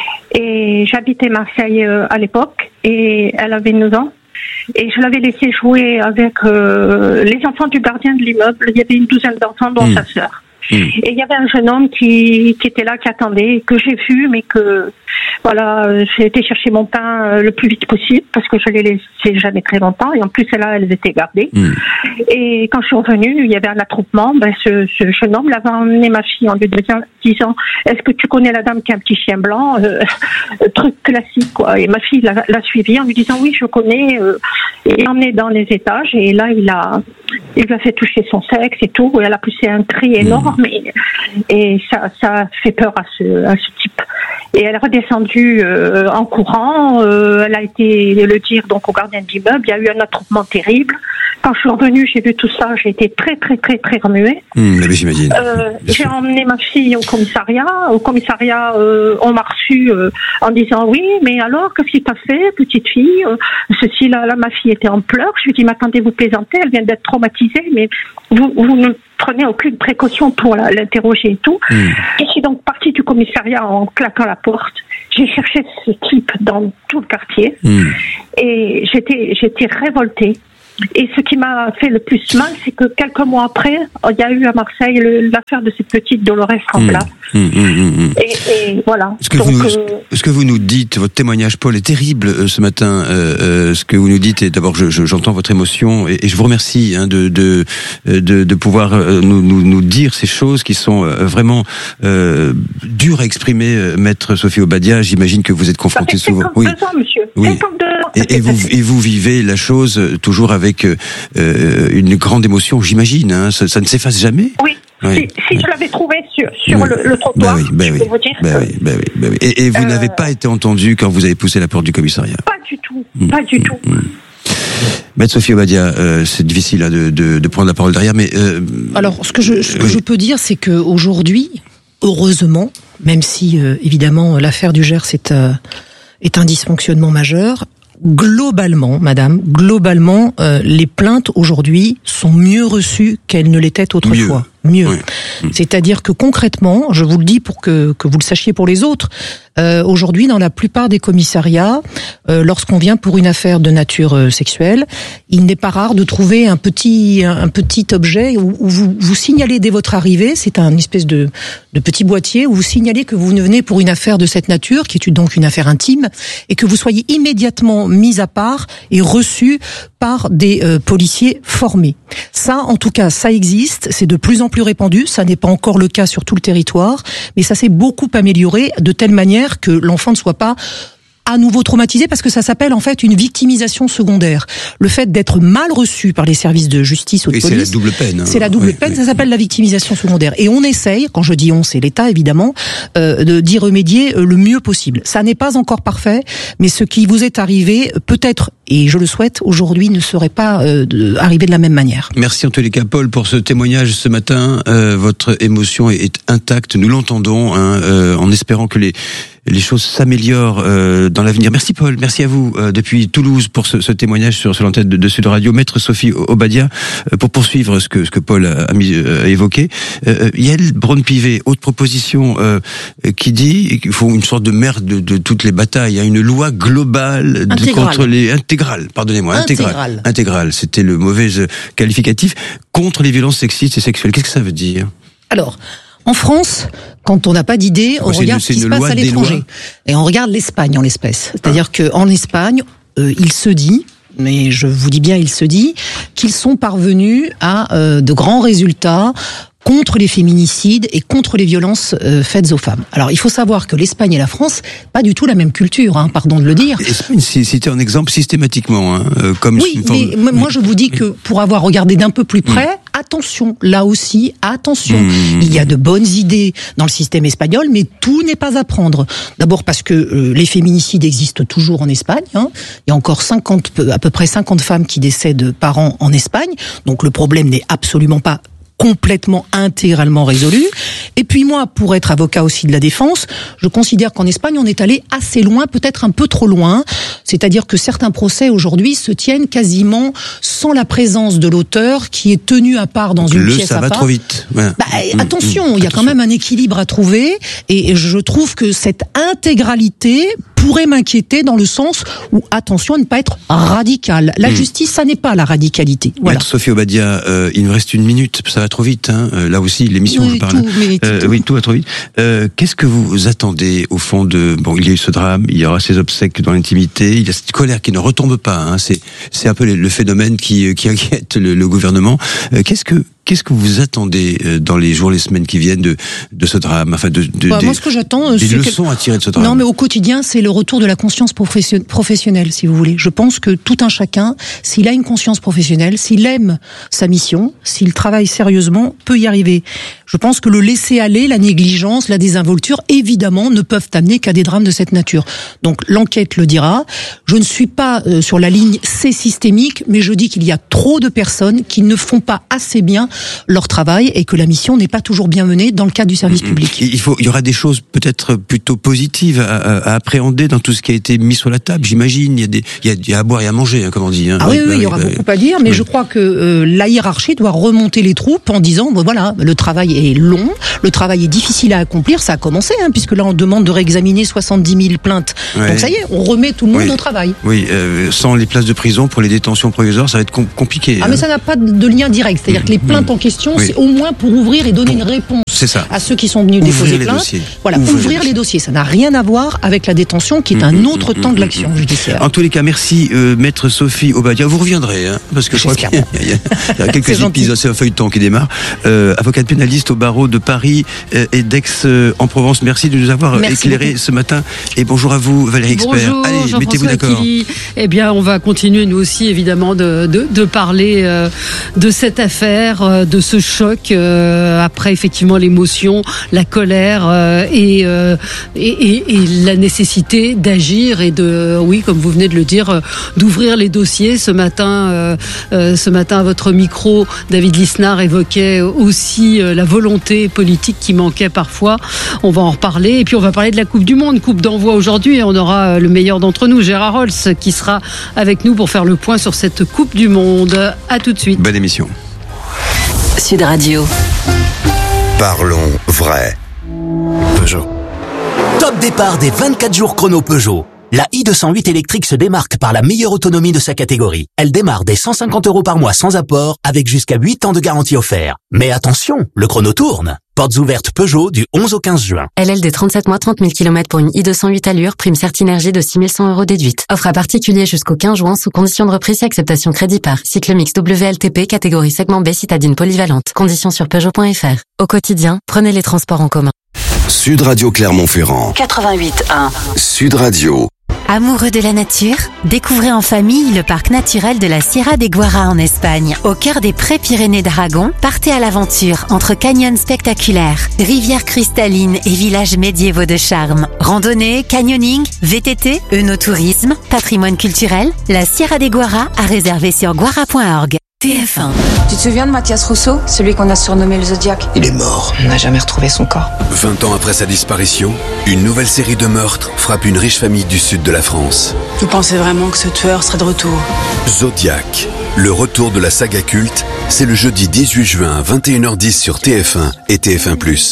et j'habitais Marseille euh, à l'époque et elle avait neuf ans. Et je l'avais laissée jouer avec euh, les enfants du gardien de l'immeuble. Il y avait une douzaine d'enfants, dont mmh. sa sœur. Mmh. Et il y avait un jeune homme qui, qui était là, qui attendait, que j'ai vu, mais que, voilà, j'ai été chercher mon pain le plus vite possible, parce que je l'ai laissé jamais très longtemps, et en plus, là, elles étaient gardées. Mmh. Et quand je suis revenue, il y avait un attroupement, ben, ce, ce jeune homme l'avait emmené ma fille en lui disant, est-ce que tu connais la dame qui a un petit chien blanc? euh, Truc classique, quoi. Et ma fille l'a, l'a suivi en lui disant, oui, je connais, euh, et il l'a emmené dans les étages, et là, il a, il lui a fait toucher son sexe et tout, et elle a poussé un cri énorme, mmh. et, et ça, ça fait peur à ce, à ce type. Et elle est redescendue euh, en courant, euh, elle a été le dire donc au gardien d'immeuble, il y a eu un attroupement terrible. Quand je suis revenue, j'ai vu tout ça, j'ai été très très très très remuée. Mmh, mais j'imagine. Euh, j'ai emmené ma fille au commissariat. Au commissariat, euh, on m'a reçu euh, en disant oui, mais alors qu'est-ce qui t'a fait, petite fille? euh, Ceci là, là, ma fille était en pleurs. Je lui ai dit, mais attendez, vous plaisantez, elle vient d'être traumatisée, mais vous, vous ne prenez aucune précaution pour la, l'interroger et tout. Mmh. Je suis donc partie du commissariat en claquant la porte. J'ai cherché ce type dans tout le quartier mmh. et j'étais j'étais révoltée. Et ce qui m'a fait le plus mal, c'est que quelques mois après, il y a eu à Marseille le, l'affaire de cette petite Dolores Rambla. Mmh, mmh, mmh. Et, et voilà. Ce que, Donc, vous, euh... ce que vous nous dites, votre témoignage, Paul, est terrible euh, ce matin. Euh, euh, ce que vous nous dites, et d'abord, je, je, j'entends votre émotion, et, et je vous remercie hein, de, de, de, de pouvoir euh, nous, nous, nous dire ces choses qui sont euh, vraiment euh, dures à exprimer, euh, Maître Sophie Obadia. J'imagine que vous êtes confrontée souvent. Oui. Ans, monsieur. Oui. cinquante-deux ans. Et, et vous et vous vivez la chose toujours avec euh, une grande émotion, j'imagine. Hein, ça, ça ne s'efface jamais. Oui. Oui. Si, si je l'avais trouvé sur, sur oui. le, le trottoir, bah oui, bah je oui. peux vous dire. Bah oui, bah oui, bah oui. Et, et vous euh... n'avez pas été entendu quand vous avez poussé la porte du commissariat? Pas du tout. Mmh. Pas du tout. Mmh. Maître Sophie Obadia, euh, c'est difficile là, de, de, de prendre la parole derrière, mais euh, alors ce que je, ce que oui. je peux dire, c'est que aujourd'hui, heureusement, même si euh, évidemment l'affaire du Gers est euh, est un dysfonctionnement majeur. Globalement, madame, globalement, euh, les plaintes aujourd'hui sont mieux reçues qu'elles ne l'étaient autrefois. Mieux. mieux. Oui. C'est-à-dire que concrètement, je vous le dis pour que, que vous le sachiez pour les autres, euh, aujourd'hui, dans la plupart des commissariats, euh, lorsqu'on vient pour une affaire de nature euh, sexuelle, il n'est pas rare de trouver un petit, un, un petit objet où, où vous, vous signalez dès votre arrivée, c'est un espèce de, de petit boîtier où vous signalez que vous venez pour une affaire de cette nature, qui est donc une affaire intime, et que vous soyez immédiatement mis à part et reçu par des euh, policiers formés. Ça, en tout cas, ça existe, c'est de plus en plus répandu, ça n'est pas encore le cas sur tout le territoire, mais ça s'est beaucoup amélioré de telle manière que l'enfant ne soit pas à nouveau traumatisé, parce que ça s'appelle en fait une victimisation secondaire. Le fait d'être mal reçu par les services de justice ou de et police. C'est la double peine. Hein. C'est la double oui, peine, oui. Ça s'appelle la victimisation secondaire. Et on essaye, quand je dis on, c'est l'État évidemment, euh, de, d'y remédier le mieux possible. Ça n'est pas encore parfait, mais ce qui vous est arrivé, peut-être, et je le souhaite, aujourd'hui ne serait pas euh, de, arrivé de la même manière. Merci en tous les cas, Paul, pour ce témoignage ce matin. Euh, votre émotion est, est intacte, nous l'entendons, hein, euh, en espérant que les les choses s'améliorent euh, dans l'avenir. Merci Paul, merci à vous euh, depuis Toulouse pour ce, ce témoignage sur, sur l'antenne de, de Sud Radio. Maître Sophie Obadia, euh, pour poursuivre ce que ce que Paul a, a, mis, euh, a évoqué. Euh, Yael Braun-Pivet, autre proposition euh, qui dit qu'il faut une sorte de mère de, de toutes les batailles, hein, une loi globale de, contre les intégrale. Pardonnez-moi, intégrale. Intégrale. Intégrale. C'était le mauvais qualificatif contre les violences sexistes et sexuelles. Qu'est-ce que ça veut dire? Alors. En France, quand on n'a pas d'idée, on c'est regarde une, ce qui se passe à l'étranger. Et on regarde l'Espagne en l'espèce. C'est-à-dire ah. qu'en Espagne, euh, il se dit, mais je vous dis bien il se dit, qu'ils sont parvenus à euh, de grands résultats contre les féminicides et contre les violences euh, faites aux femmes. Alors, il faut savoir que l'Espagne et la France, pas du tout la même culture, hein, pardon de le dire. L'Espagne, c'était un exemple systématiquement, hein, euh, comme oui, une forme... mais moi je vous dis que pour avoir regardé d'un peu plus près, mmh. attention, là aussi, attention. Mmh. Il y a de bonnes idées dans le système espagnol, mais tout n'est pas à prendre. D'abord parce que euh, les féminicides existent toujours en Espagne. Hein. Il y a encore cinquante, à peu près cinquante femmes qui décèdent par an en Espagne. Donc le problème n'est absolument pas complètement, intégralement résolu. Et puis moi, pour être avocat aussi de la défense, je considère qu'en Espagne, on est allé assez loin, peut-être un peu trop loin. C'est-à-dire que certains procès aujourd'hui se tiennent quasiment sans la présence de l'auteur qui est tenu à part dans Donc une le, pièce ça à va part. trop vite. Ouais. Bah, mmh, attention, mmh, il y a attention. quand même un équilibre à trouver. Et je trouve que cette intégralité pourrait m'inquiéter dans le sens où, attention à ne pas être radical. La mmh. justice, ça n'est pas la radicalité. Voilà. Maître Sophie Obadia, euh, il me reste une minute, ça va trop vite. Hein. Euh, là aussi, l'émission, oui, je parle. Tout, mais euh, tout. Oui, tout va trop vite. Euh, qu'est-ce que vous attendez au fond de... Bon, il y a eu ce drame, il y aura ces obsèques dans l'intimité, il y a cette colère qui ne retombe pas. Hein. C'est, c'est un peu le phénomène qui, qui inquiète le, le gouvernement. Euh, qu'est-ce que Qu'est-ce que vous attendez dans les jours, les semaines qui viennent de de ce drame, enfin de, de bah, des, moi, ce que j'attends, des c'est leçons que... à tirer de ce drame. Non, mais au quotidien, c'est le retour de la conscience professionnelle, si vous voulez. Je pense que tout un chacun, s'il a une conscience professionnelle, s'il aime sa mission, s'il travaille sérieusement, peut y arriver. Je pense que le laisser-aller, la négligence, la désinvolture, évidemment, ne peuvent amener qu'à des drames de cette nature. Donc l'enquête le dira. Je ne suis pas euh, sur la ligne c'est systémique, mais je dis qu'il y a trop de personnes qui ne font pas assez bien leur travail et que la mission n'est pas toujours bien menée dans le cadre du service public. Il faut, il y aura des choses peut-être plutôt positives à, à, à appréhender dans tout ce qui a été mis sur la table, j'imagine. Il y a des, il y a, il y a à boire et à manger, hein, comme on dit. Hein. Ah oui, oui, bah, il y aura bah, beaucoup à dire, mais oui. je crois que euh, la hiérarchie doit remonter les troupes en disant, bon, voilà, le travail est long, le travail est difficile à accomplir, ça a commencé, hein, puisque là on demande de réexaminer soixante-dix mille plaintes. Ouais. Donc ça y est, on remet tout le monde oui. au travail. Oui, euh, sans les places de prison pour les détentions provisoires, ça va être com- compliqué. Ah hein. mais ça n'a pas de lien direct, c'est-à-dire mmh. que les plaintes en question, oui. c'est au moins pour ouvrir et donner une réponse c'est ça. à ceux qui sont venus ouvrir déposer les plainte. Dossiers. Voilà, ouvrir, ouvrir les, dossiers. les dossiers, ça n'a rien à voir avec la détention qui est mmh, un autre mmh, temps mmh, de l'action mmh. judiciaire. En tous les cas, merci euh, Maître Sophie Obadia. Vous reviendrez, hein, parce que je crois qu'il y a, il y a, il y a quelques épisodes, c'est un feuilleton qui démarre. Euh, avocate pénaliste au barreau de Paris euh, et d'Aix-en-Provence. Merci de nous avoir merci éclairé beaucoup. Ce matin. Et bonjour à vous, Valérie Expert. Bonjour, allez, mettez-vous d'accord. Akili. Eh bien, on va continuer nous aussi, évidemment, de, de, de parler euh, de cette affaire, euh, de ce choc euh, après effectivement l'émotion, la colère euh, et, euh, et, et, et la nécessité d'agir et de, oui, comme vous venez de le dire, euh, d'ouvrir les dossiers. Ce matin, euh, euh, ce matin à votre micro, David Lisnard évoquait aussi euh, la volonté politique qui manquait parfois. On va en reparler et puis on va parler de la Coupe du Monde, Coupe d'envoi aujourd'hui, et on aura le meilleur d'entre nous, Gérard Holtz, qui sera avec nous pour faire le point sur cette Coupe du Monde. À tout de suite. Bonne émission. Sud Radio. Parlons vrai. Peugeot. Top départ des vingt-quatre jours chrono Peugeot. La i deux cent huit électrique se démarque par la meilleure autonomie de sa catégorie. Elle démarre dès cent cinquante euros par mois sans apport, avec jusqu'à huit ans de garantie offerte. Mais attention, le chrono tourne. Portes ouvertes Peugeot du onze au quinze juin. L L D trente-sept mois, trente mille kilomètres pour une i deux cent huit allure, prime Certinergie de six mille cent euros déduite. Offre à particulier jusqu'au quinze juin sous condition de reprise et acceptation crédit par. Cycle mix W L T P, catégorie segment B, citadine polyvalente. Conditions sur Peugeot point F R. Au quotidien, prenez les transports en commun. Sud Radio Clermont-Ferrand. quatre-vingt-huit un. Sud Radio. Amoureux de la nature, découvrez en famille le parc naturel de la Sierra de Guara en Espagne. Au cœur des Pré-Pyrénées d'Aragon, partez à l'aventure entre canyons spectaculaires, rivières cristallines et villages médiévaux de charme. Randonnée, canyoning, V T T, œnotourisme, patrimoine culturel, la Sierra de Guara à réserver sur guara point org. T F un. Tu te souviens de Mathias Rousseau, celui qu'on a surnommé le Zodiac? Il est mort. On n'a jamais retrouvé son corps. vingt ans après sa disparition, une nouvelle série de meurtres frappe une riche famille du sud de la France. Vous pensez vraiment que ce tueur serait de retour? Zodiac, le retour de la saga culte, c'est le jeudi dix-huit juin à vingt et une heures dix sur T F un et T F un plus.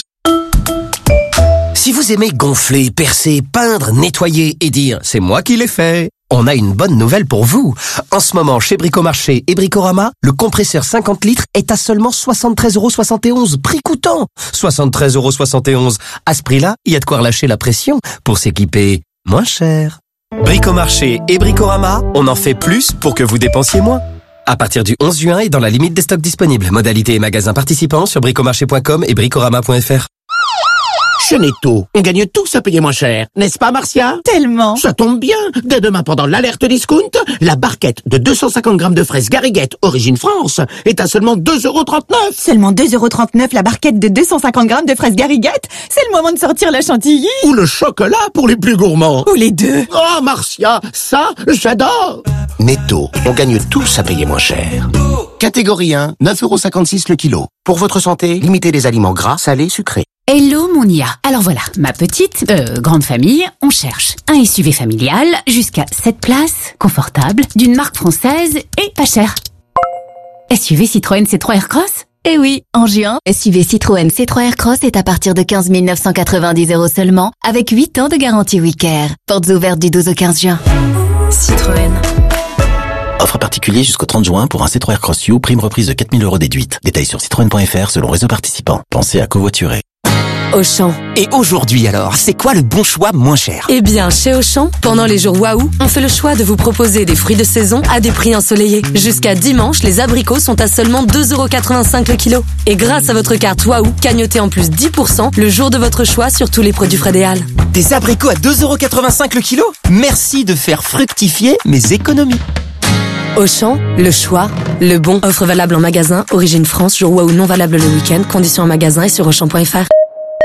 Si vous aimez gonfler, percer, peindre, nettoyer et dire « c'est moi qui l'ai fait », on a une bonne nouvelle pour vous. En ce moment, chez Bricomarché et Bricorama, le compresseur cinquante litres est à seulement soixante-treize euros soixante et onze, prix coûtant. soixante-treize euros soixante et onze. À ce prix-là, il y a de quoi relâcher la pression pour s'équiper moins cher. Bricomarché et Bricorama, on en fait plus pour que vous dépensiez moins. À partir du onze juin et dans la limite des stocks disponibles. Modalité et magasins participants sur bricomarché point com et bricorama point F R. Chez Netto, on gagne tous à payer moins cher. N'est-ce pas, Marcia? Tellement. Ça tombe bien. Dès demain, pendant l'alerte discount, la barquette de deux cent cinquante grammes de fraises Garriguette, origine France, est à seulement deux euros trente-neuf. Seulement deux euros trente-neuf la barquette de deux cent cinquante grammes de fraises Garriguette? C'est le moment de sortir la chantilly. Ou le chocolat pour les plus gourmands. Ou les deux. Oh, Marcia, ça, j'adore. Netto, on gagne tous à payer moins cher. Catégorie un, neuf euros cinquante-six le kilo. Pour votre santé, limitez les aliments gras, salés, sucrés. Hello mon I A. Alors voilà, ma petite, euh, grande famille, on cherche un S U V familial jusqu'à sept places, confortable, d'une marque française et pas cher. S U V Citroën C trois Aircross? Eh oui, en juin, S U V Citroën C trois Aircross est à partir de quinze mille neuf cent quatre-vingt-dix euros seulement, avec huit ans de garantie WeCare. Portes ouvertes du douze au quinze juin. Citroën. Offre particulier jusqu'au trente juin pour un C trois Aircross U, prime reprise de quatre mille euros déduite. Détails sur citroën point f r selon réseau participant. Pensez à covoiturer. Auchan. Et aujourd'hui alors, c'est quoi le bon choix moins cher? Eh bien, chez Auchan, pendant les jours Waouh, on fait le choix de vous proposer des fruits de saison à des prix ensoleillés. Jusqu'à dimanche, les abricots sont à seulement deux euros quatre-vingt-cinq le kilo. Et grâce à votre carte Waouh, cagnotez en plus dix pour cent le jour de votre choix sur tous les produits Fred et Halles. Des abricots à deux euros quatre-vingt-cinq le kilo? Merci de faire fructifier mes économies. Auchan, le choix, le bon. Offre valable en magasin, origine France, jour Waouh non valable le week-end. Conditions en magasin et sur auchan point f r.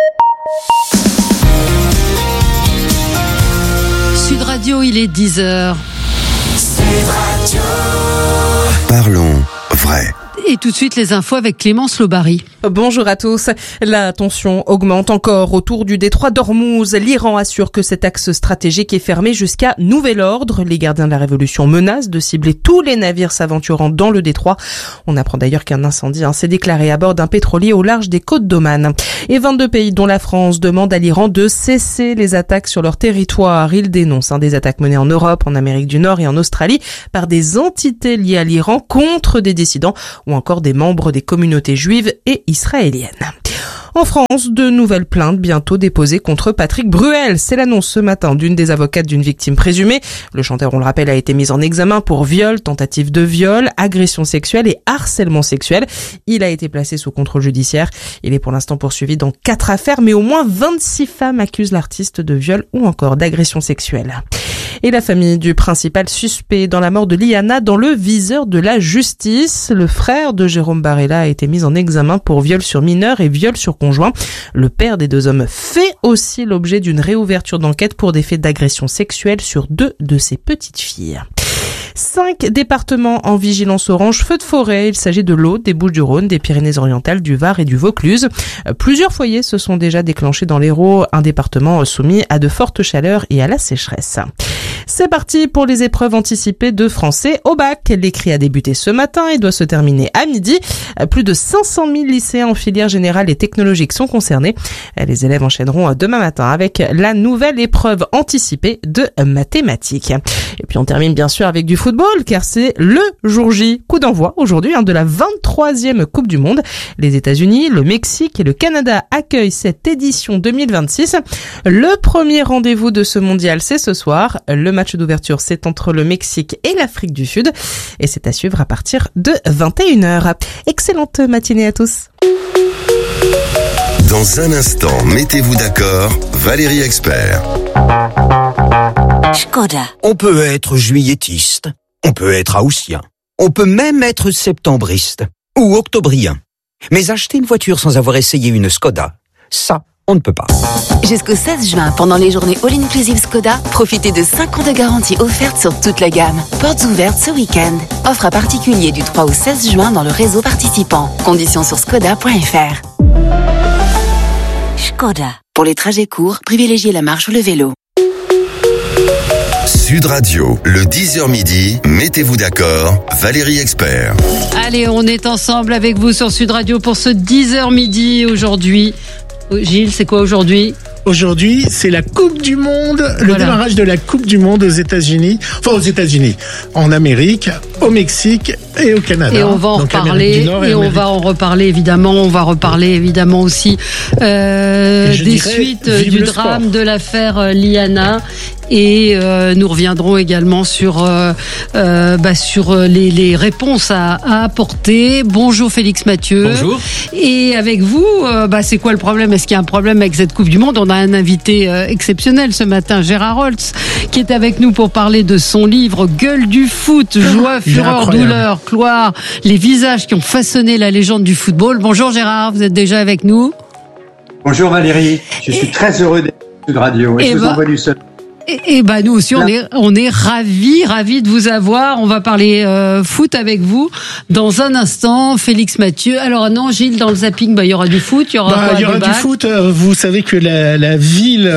Sud Radio, il est dix heures. Parlons vrai. Et tout de suite, les infos avec Clémence Lobary. Bonjour à tous. La tension augmente encore autour du détroit d'Ormuz. L'Iran assure que cet axe stratégique est fermé jusqu'à nouvel ordre. Les gardiens de la révolution menacent de cibler tous les navires s'aventurant dans le détroit. On apprend d'ailleurs qu'un incendie hein, s'est déclaré à bord d'un pétrolier au large des côtes d'Oman. Et vingt-deux pays, dont la France, demandent à l'Iran de cesser les attaques sur leur territoire. Ils dénoncent hein, des attaques menées en Europe, en Amérique du Nord et en Australie par des entités liées à l'Iran contre des dissidents ou encore des membres des communautés juives et israéliennes. En France, de nouvelles plaintes bientôt déposées contre Patrick Bruel. C'est l'annonce ce matin d'une des avocates d'une victime présumée. Le chanteur, on le rappelle, a été mis en examen pour viol, tentative de viol, agression sexuelle et harcèlement sexuel. Il a été placé sous contrôle judiciaire. Il est pour l'instant poursuivi dans quatre affaires, mais au moins vingt-six femmes accusent l'artiste de viol ou encore d'agression sexuelle. Et la famille du principal suspect dans la mort de Liana dans le viseur de la justice. Le frère de Jérôme Barella a été mis en examen pour viol sur mineur et viol sur conjoint. Le père des deux hommes fait aussi l'objet d'une réouverture d'enquête pour des faits d'agression sexuelle sur deux de ses petites filles. Cinq départements en vigilance orange feu de forêt. Il s'agit de l'Aude, des Bouches-du-Rhône, des Pyrénées-Orientales, du Var et du Vaucluse. Plusieurs foyers se sont déjà déclenchés dans l'Hérault, un département soumis à de fortes chaleurs et à la sécheresse. C'est parti pour les épreuves anticipées de français au bac. L'écrit a débuté ce matin et doit se terminer à midi. Plus de cinq cent mille lycéens en filière générale et technologique sont concernés. Les élèves enchaîneront demain matin avec la nouvelle épreuve anticipée de mathématiques. Et puis on termine bien sûr avec du football car c'est le jour J. Coup d'envoi aujourd'hui hein, de la vingt-troisième Coupe du Monde. Les États-Unis, le Mexique et le Canada accueillent cette édition deux mille vingt-six. Le premier rendez-vous de ce mondial, c'est ce soir. Le match d'ouverture, c'est entre le Mexique et l'Afrique du Sud. Et c'est à suivre à partir de vingt et une heures. Excellente matinée à tous. Dans un instant, mettez-vous d'accord, Valérie Expert. Skoda. On peut être juillettiste, on peut être haussien, on peut même être septembriste ou octobrien. Mais acheter une voiture sans avoir essayé une Skoda, ça, on ne peut pas. Jusqu'au seize juin, pendant les journées All Inclusive Skoda, profitez de cinq ans de garantie offerte sur toute la gamme. Portes ouvertes ce week-end. Offre à particulier du trois au seize juin dans le réseau participant. Conditions sur skoda point f r. Skoda. Pour les trajets courts, privilégiez la marche ou le vélo. Sud Radio, le dix heures midi, mettez-vous d'accord, Valérie Expert. Allez, on est ensemble avec vous sur Sud Radio pour ce dix heures midi aujourd'hui. Gilles, c'est quoi aujourd'hui ? Aujourd'hui, c'est la Coupe du Monde, le voilà. démarrage de la Coupe du Monde aux États-Unis, enfin aux États-Unis, en Amérique, au Mexique et au Canada. Et on va en Donc, reparler, et, et on va en reparler évidemment, on va reparler évidemment aussi euh, des dirais, suites du drame sport. de l'affaire Liana. Et euh, nous reviendrons également sur euh, euh, bah, sur les, les réponses à, à apporter. Bonjour Félix Mathieu. Bonjour. Et avec vous, euh, bah, c'est quoi le problème ? Est-ce qu'il y a un problème avec cette Coupe du Monde ? On a un invité euh, exceptionnel ce matin, Gérard Holtz, qui est avec nous pour parler de son livre Gueule du foot, joie, fureur, douleur, gloire, les visages qui ont façonné la légende du football. Bonjour Gérard, vous êtes déjà avec nous ? Bonjour Valérie, je suis et... très heureux d'être sur Radio et, et je vous bah... envoie du seul. Et, et bah nous aussi, on est, on est ravis, ravis de vous avoir. On va parler euh, foot avec vous dans un instant. Félix Mathieu. Alors non, Gilles, dans le zapping, bah il y aura du foot, il y aura bah, quoi, il y aura du foot. Vous savez que la, la ville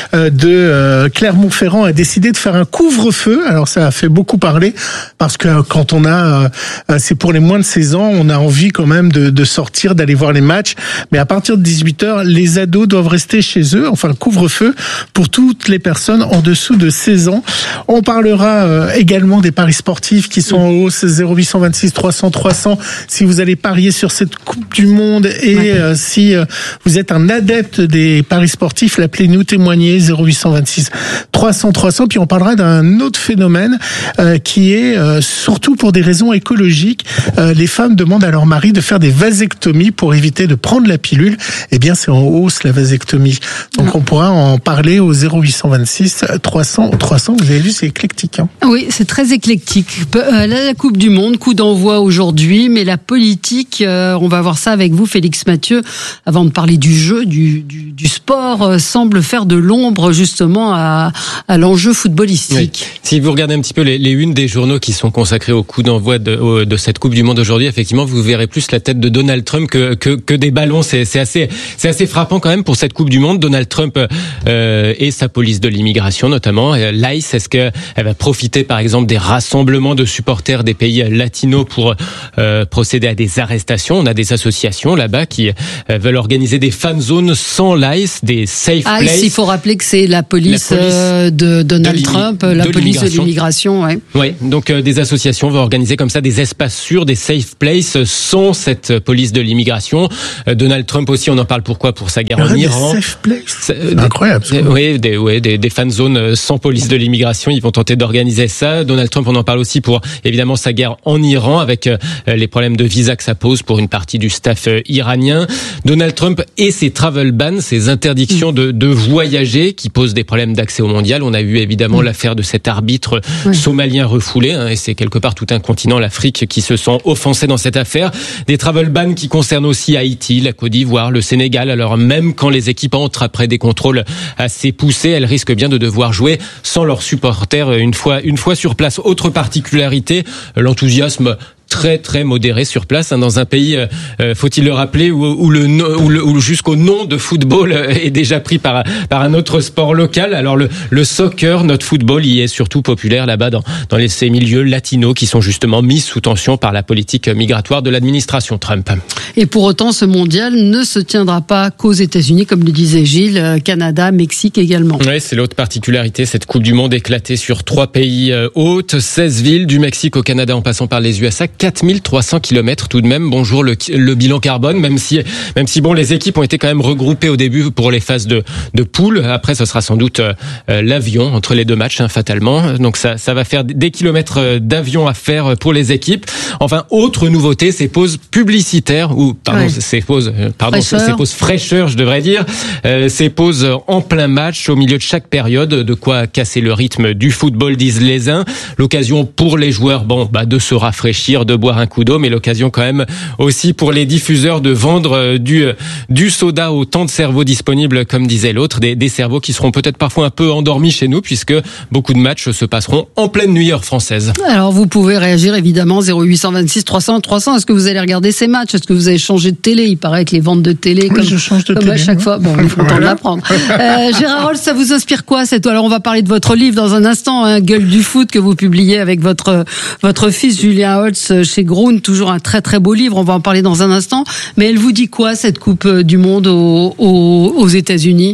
de Clermont-Ferrand a décidé de faire un couvre-feu. Alors ça a fait beaucoup parler parce que quand on a, c'est pour les moins de seize ans, on a envie quand même de, de sortir, d'aller voir les matchs. Mais à partir de dix-huit heures, les ados doivent rester chez eux. Enfin, couvre-feu pour toutes les personnes en dessous de seize ans. On parlera euh, également des paris sportifs qui sont en hausse, zéro huit cent vingt-six trois cents trois cents si vous allez parier sur cette Coupe du Monde et ouais. euh, si euh, vous êtes un adepte des paris sportifs, appelez-nous, témoignez, zéro huit cent vingt-six trois cents trois cents. Puis on parlera d'un autre phénomène euh, qui est euh, surtout pour des raisons écologiques. Euh, les femmes demandent à leur mari de faire des vasectomies pour éviter de prendre la pilule. Eh bien, c'est en hausse la vasectomie. Donc ouais. on pourra en parler au zéro huit cent vingt-six trois cents trois cents. Vous avez vu, c'est éclectique. Hein. Oui, c'est très éclectique. Euh, la Coupe du Monde, coup d'envoi aujourd'hui, mais la politique, euh, on va voir ça avec vous, Félix Mathieu, avant de parler du jeu, du, du, du sport, euh, semble faire de l'ombre justement à, à l'enjeu footballistique. Oui. Si vous regardez un petit peu les, les unes des journaux qui sont consacrés au coup d'envoi de, de cette Coupe du Monde aujourd'hui, effectivement, vous verrez plus la tête de Donald Trump que, que, que des ballons. C'est, c'est assez, c'est assez frappant quand même pour cette Coupe du Monde. Donald Trump euh, et sa police de l'immigration notamment. L'I C E, est-ce qu'elle va profiter par exemple des rassemblements de supporters des pays latinos pour euh, procéder à des arrestations? On a des associations là-bas qui euh, veulent organiser des fan zones sans l'I C E, des safe ah, places. Il faut rappeler que c'est la police, la police euh, de Donald de Trump, la de police de l'immigration. Ouais. Oui, donc euh, des associations vont organiser comme ça des espaces sûrs, des safe places sans cette police de l'immigration. Euh, Donald Trump aussi, on en parle pourquoi? Pour sa guerre en Iran. Des safe places. C'est des, incroyable. Des, oui, des, ouais, des, des fan zones sans police de l'immigration. Ils vont tenter d'organiser ça. Donald Trump, on en parle aussi pour évidemment sa guerre en Iran avec euh, les problèmes de visa que ça pose pour une partie du staff euh, iranien. Donald Trump et ses travel bans, ses interdictions de, de voyager qui posent des problèmes d'accès au mondial. On a vu évidemment mmh. l'affaire de cet arbitre mmh. somalien refoulé, hein, et c'est quelque part tout un continent, l'Afrique, qui se sent offensé dans cette affaire. Des travel bans qui concernent aussi Haïti, la Côte d'Ivoire, le Sénégal. Alors même quand les équipes entrent après des contrôles assez poussés, elles risquent bien de devoir jouer sans leurs supporters une fois, une fois sur place. Autre particularité, l'enthousiasme très très modéré sur place, hein, dans un pays, euh, faut-il le rappeler, où, où le où, le, où jusqu'au nom de football est déjà pris par par un autre sport local. Alors le le soccer, notre football, y est surtout populaire là-bas dans dans les, ces milieux latinos qui sont justement mis sous tension par la politique migratoire de l'administration Trump. Et pour autant, ce mondial ne se tiendra pas qu'aux États-Unis, comme le disait Gilles, Canada, Mexique également. Oui, c'est l'autre particularité, cette Coupe du Monde éclatée sur trois pays hôtes, seize villes, du Mexique au Canada en passant par les U S A. quatre mille trois cents kilomètres tout de même. Bonjour le, le bilan carbone, même si, même si bon, les équipes ont été quand même regroupées au début pour les phases de, de poule. Après, ce sera sans doute euh, l'avion entre les deux matchs, hein, fatalement. Donc ça, ça va faire des kilomètres d'avion à faire pour les équipes. Enfin, autre nouveauté, ces pauses publicitaires ou pardon, ouais. ces pauses, pardon, fraîcheur. ces pauses fraîcheur, je devrais dire, euh, ces pauses en plein match au milieu de chaque période, de quoi casser le rythme du football, disent les uns. L'occasion pour les joueurs, bon, bah, de se rafraîchir, de boire un coup d'eau, mais l'occasion quand même aussi pour les diffuseurs de vendre du du soda au temps de cerveau disponible, comme disait l'autre, des, des cerveaux qui seront peut-être parfois un peu endormis chez nous, puisque beaucoup de matchs se passeront en pleine nuit heure française. Alors vous pouvez réagir évidemment, zéro huit cent vingt-six trois cents trois cents. Est-ce que vous allez regarder ces matchs? Est-ce que vous avez changé de télé? Il paraît que les ventes de télé, oui, comme, je change de comme télé, à chaque ouais. fois, bon, on est content voilà. de l'apprendre. Euh, Gérard Rolls, ça vous inspire quoi cette... Alors on va parler de votre livre dans un instant, hein, Gueule du foot, que vous publiez avec votre votre fils Julien Holtz chez Groen, toujours un très très beau livre, on va en parler dans un instant. Mais elle vous dit quoi cette Coupe du Monde aux, aux, aux États-Unis?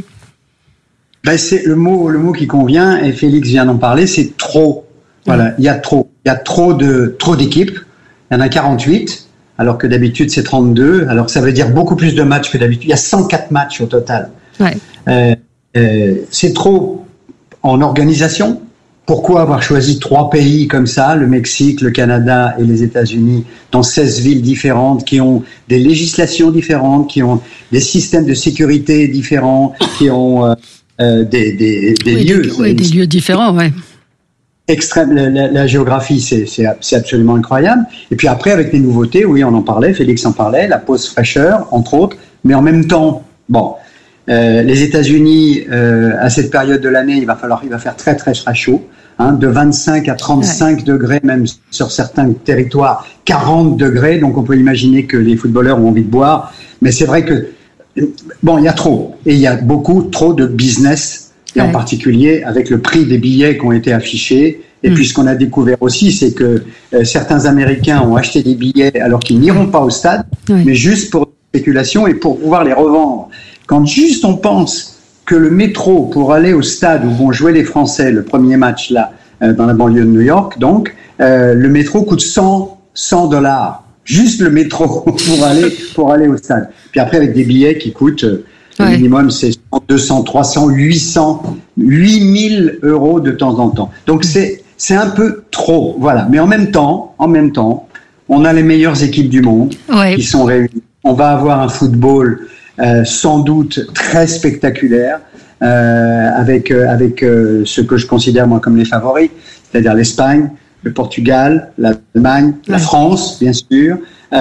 Ben c'est le mot, le mot qui convient, et Félix vient d'en parler, c'est trop. Voilà, il y a trop, il y a trop de trop d'équipes. Il y en a quarante-huit, alors que d'habitude c'est trente-deux. Alors ça veut dire beaucoup plus de matchs que d'habitude. Il y a cent quatre matchs au total. Ouais. Euh, euh, c'est trop en organisation. Pourquoi avoir choisi trois pays comme ça, le Mexique, le Canada et les États-Unis, dans seize villes différentes, qui ont des législations différentes, qui ont des systèmes de sécurité différents, qui ont euh, euh, des, des, des oui, lieux... Des, oui, des lieux différents, ouais. Extrême, la, la, la géographie, c'est, c'est, c'est absolument incroyable. Et puis après, avec les nouveautés, oui, on en parlait, Félix en parlait, la pause fraîcheur, entre autres, mais en même temps, bon... Euh, les États-Unis, euh, à cette période de l'année, il va falloir, il va faire très très très chaud, hein, de vingt-cinq à trente-cinq ouais. degrés, même sur certains territoires, quarante degrés. Donc on peut imaginer que les footballeurs ont envie de boire. Mais c'est vrai que bon, il y a trop, et il y a beaucoup trop de business, et ouais. en particulier avec le prix des billets qui ont été affichés. Et mmh. puis ce qu'on a découvert aussi, c'est que euh, certains Américains ont acheté des billets alors qu'ils n'iront pas au stade, ouais. mais juste pour spéculation et pour pouvoir les revendre. Quand juste on pense que le métro pour aller au stade où vont jouer les Français, le premier match là, euh, dans la banlieue de New York, donc, euh, le métro coûte cent dollars. Juste le métro pour aller, pour aller au stade. Puis après, avec des billets qui coûtent, euh, ouais. le minimum, c'est deux cents, trois cents, huit cents, huit mille euros de temps en temps. Donc c'est, c'est un peu trop, voilà. Mais en même temps, en même temps, on a les meilleures équipes du monde ouais. qui sont réunies. On va avoir un football euh, sans doute très spectaculaire, euh, avec, euh, avec euh, ce que je considère moi comme les favoris, c'est-à-dire l'Espagne, le Portugal, l'Allemagne, ouais. la France, bien sûr.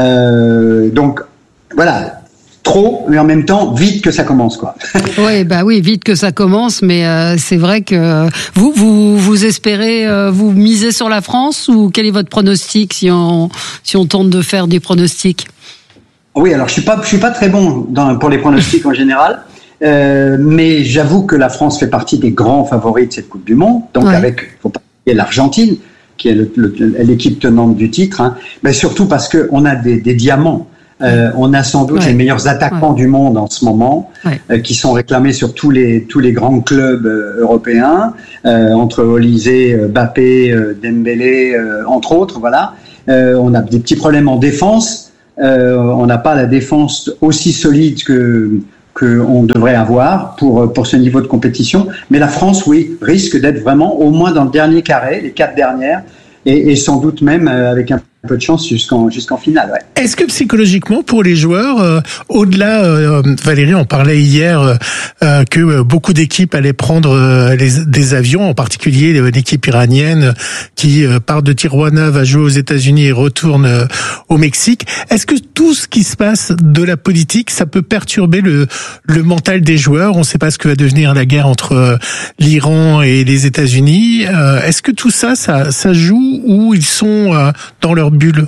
Euh, donc, voilà, trop, mais en même temps, vite que ça commence, quoi. Oui, bah oui, vite que ça commence, mais euh, c'est vrai que vous, vous, vous espérez, euh, vous misez sur la France, ou quel est votre pronostic si on, si on tente de faire des pronostics? Oui, alors je suis pas, je suis pas très bon dans, pour les pronostics en général. Euh, mais j'avoue que la France fait partie des grands favoris de cette Coupe du Monde. Donc ouais. avec, faut pas oublier l'Argentine, qui est le, le, l'équipe tenante du titre, hein, mais surtout parce que on a des, des diamants. Euh, on a sans doute ouais. les meilleurs attaquants ouais. du monde en ce moment, ouais. euh, qui sont réclamés sur tous les tous les grands clubs euh, européens, euh, entre Olise, euh, Mbappé, euh, Dembélé, euh, entre autres. Voilà. Euh, on a des petits problèmes en défense. Euh, on n'a pas la défense aussi solide que qu'on devrait avoir pour pour ce niveau de compétition. Mais la France, oui, risque d'être vraiment au moins dans le dernier carré, les quatre dernières, et, et sans doute même euh, avec un peu de chance jusqu'en jusqu'en finale. Ouais. Est-ce que psychologiquement pour les joueurs, euh, au-delà, euh, Valérie, on parlait hier euh, que euh, beaucoup d'équipes allaient prendre euh, les, des avions, en particulier euh, l'équipe iranienne qui euh, part de Tijuana, va jouer aux États-Unis et retourne euh, au Mexique. Est-ce que tout ce qui se passe de la politique, ça peut perturber le le mental des joueurs? On ne sait pas ce que va devenir la guerre entre euh, l'Iran et les États-Unis. Euh, est-ce que tout ça, ça, ça joue, ou ils sont euh, dans leur bulle?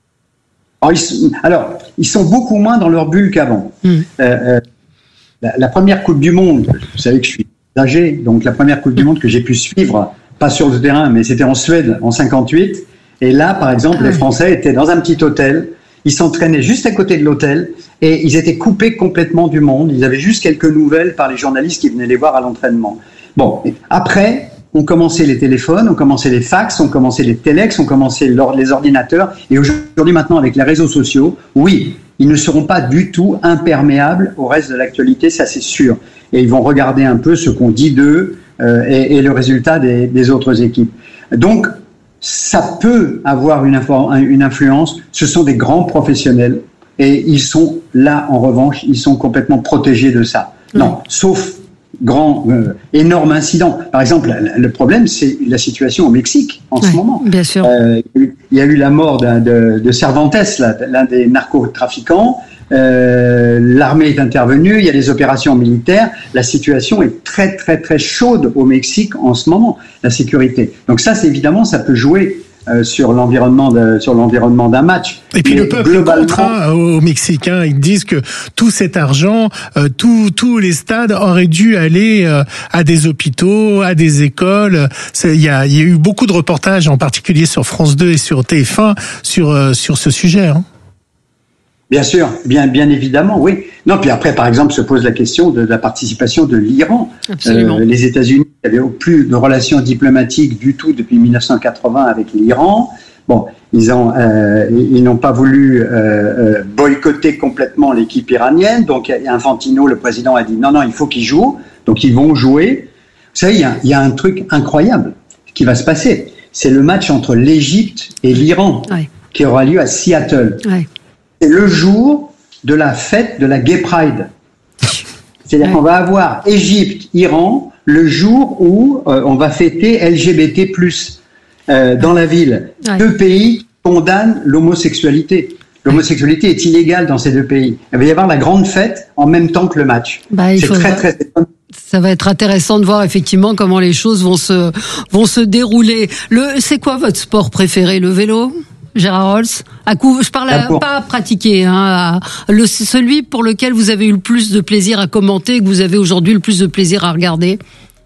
Alors ils, sont, alors, ils sont beaucoup moins dans leur bulle qu'avant. Mmh. Euh, euh, la, la première Coupe du Monde, vous savez que je suis âgé, donc la première Coupe du Monde que j'ai pu suivre, pas sur le terrain, mais c'était en Suède en cinquante-huit. Et là, par exemple, ah, les Français étaient dans un petit hôtel. Ils s'entraînaient juste à côté de l'hôtel et ils étaient coupés complètement du monde. Ils avaient juste quelques nouvelles par les journalistes qui venaient les voir à l'entraînement. Bon, après, on commençait les téléphones, on commençait les fax, on commençait les téléx, on commençait les ordinateurs. Et aujourd'hui, maintenant, avec les réseaux sociaux, oui, ils ne seront pas du tout imperméables au reste de l'actualité, ça c'est sûr. Et ils vont regarder un peu ce qu'on dit d'eux euh, et, et le résultat des, des autres équipes. Donc, ça peut avoir une, une influence. Ce sont des grands professionnels et ils sont là, en revanche, ils sont complètement protégés de ça. Mmh. Non, sauf grand, euh, énorme incident. Par exemple, le problème, c'est la situation au Mexique en ouais, ce moment. Bien sûr. Euh, il y a eu la mort de, de Cervantes, là, l'un des narcotrafiquants. Euh, l'armée est intervenue, il y a des opérations militaires. La situation est très, très, très chaude au Mexique en ce moment, la sécurité. Donc ça, c'est évidemment, ça peut jouer Euh, sur l'environnement de, sur l'environnement d'un match. Et puis mais le peuple globalement contre, hein, aux Mexicains, ils disent que tout cet argent, euh, tous tous les stades auraient dû aller euh, à des hôpitaux, à des écoles. Il y a, y a eu beaucoup de reportages, en particulier sur France deux et sur T F un, sur euh, sur ce sujet. Hein. Bien sûr, bien, bien évidemment, oui. Non, puis après, par exemple, se pose la question de, de la participation de l'Iran. Absolument. Euh, les États-Unis n'avaient plus de relations diplomatiques du tout depuis mille neuf cent quatre-vingts avec l'Iran. Bon, ils ont, euh, ils n'ont pas voulu euh, euh, boycotter complètement l'équipe iranienne. Donc, Infantino, le président, a dit non, non, il faut qu'ils jouent. Donc, ils vont jouer. Vous savez, il y a, il y a un truc incroyable qui va se passer. C'est le match entre l'Égypte et l'Iran, ouais, qui aura lieu à Seattle. Ouais. C'est le jour de la fête de la Gay Pride. C'est-à-dire ouais. qu'on va avoir Égypte, Iran, le jour où euh, on va fêter L G B T plus, euh, dans la ville. Ouais. Deux pays condamnent l'homosexualité. L'homosexualité est illégale dans ces deux pays. Il va y avoir la grande fête en même temps que le match. Bah, il c'est faudra... très très étonnant. Ça va être intéressant de voir effectivement comment les choses vont se vont se dérouler. Le, c'est quoi votre sport préféré? Le vélo, Gérard Holtz? À coup, je parle à, pas à pratiquer, hein, à, le, celui pour lequel vous avez eu le plus de plaisir à commenter, que vous avez aujourd'hui le plus de plaisir à regarder.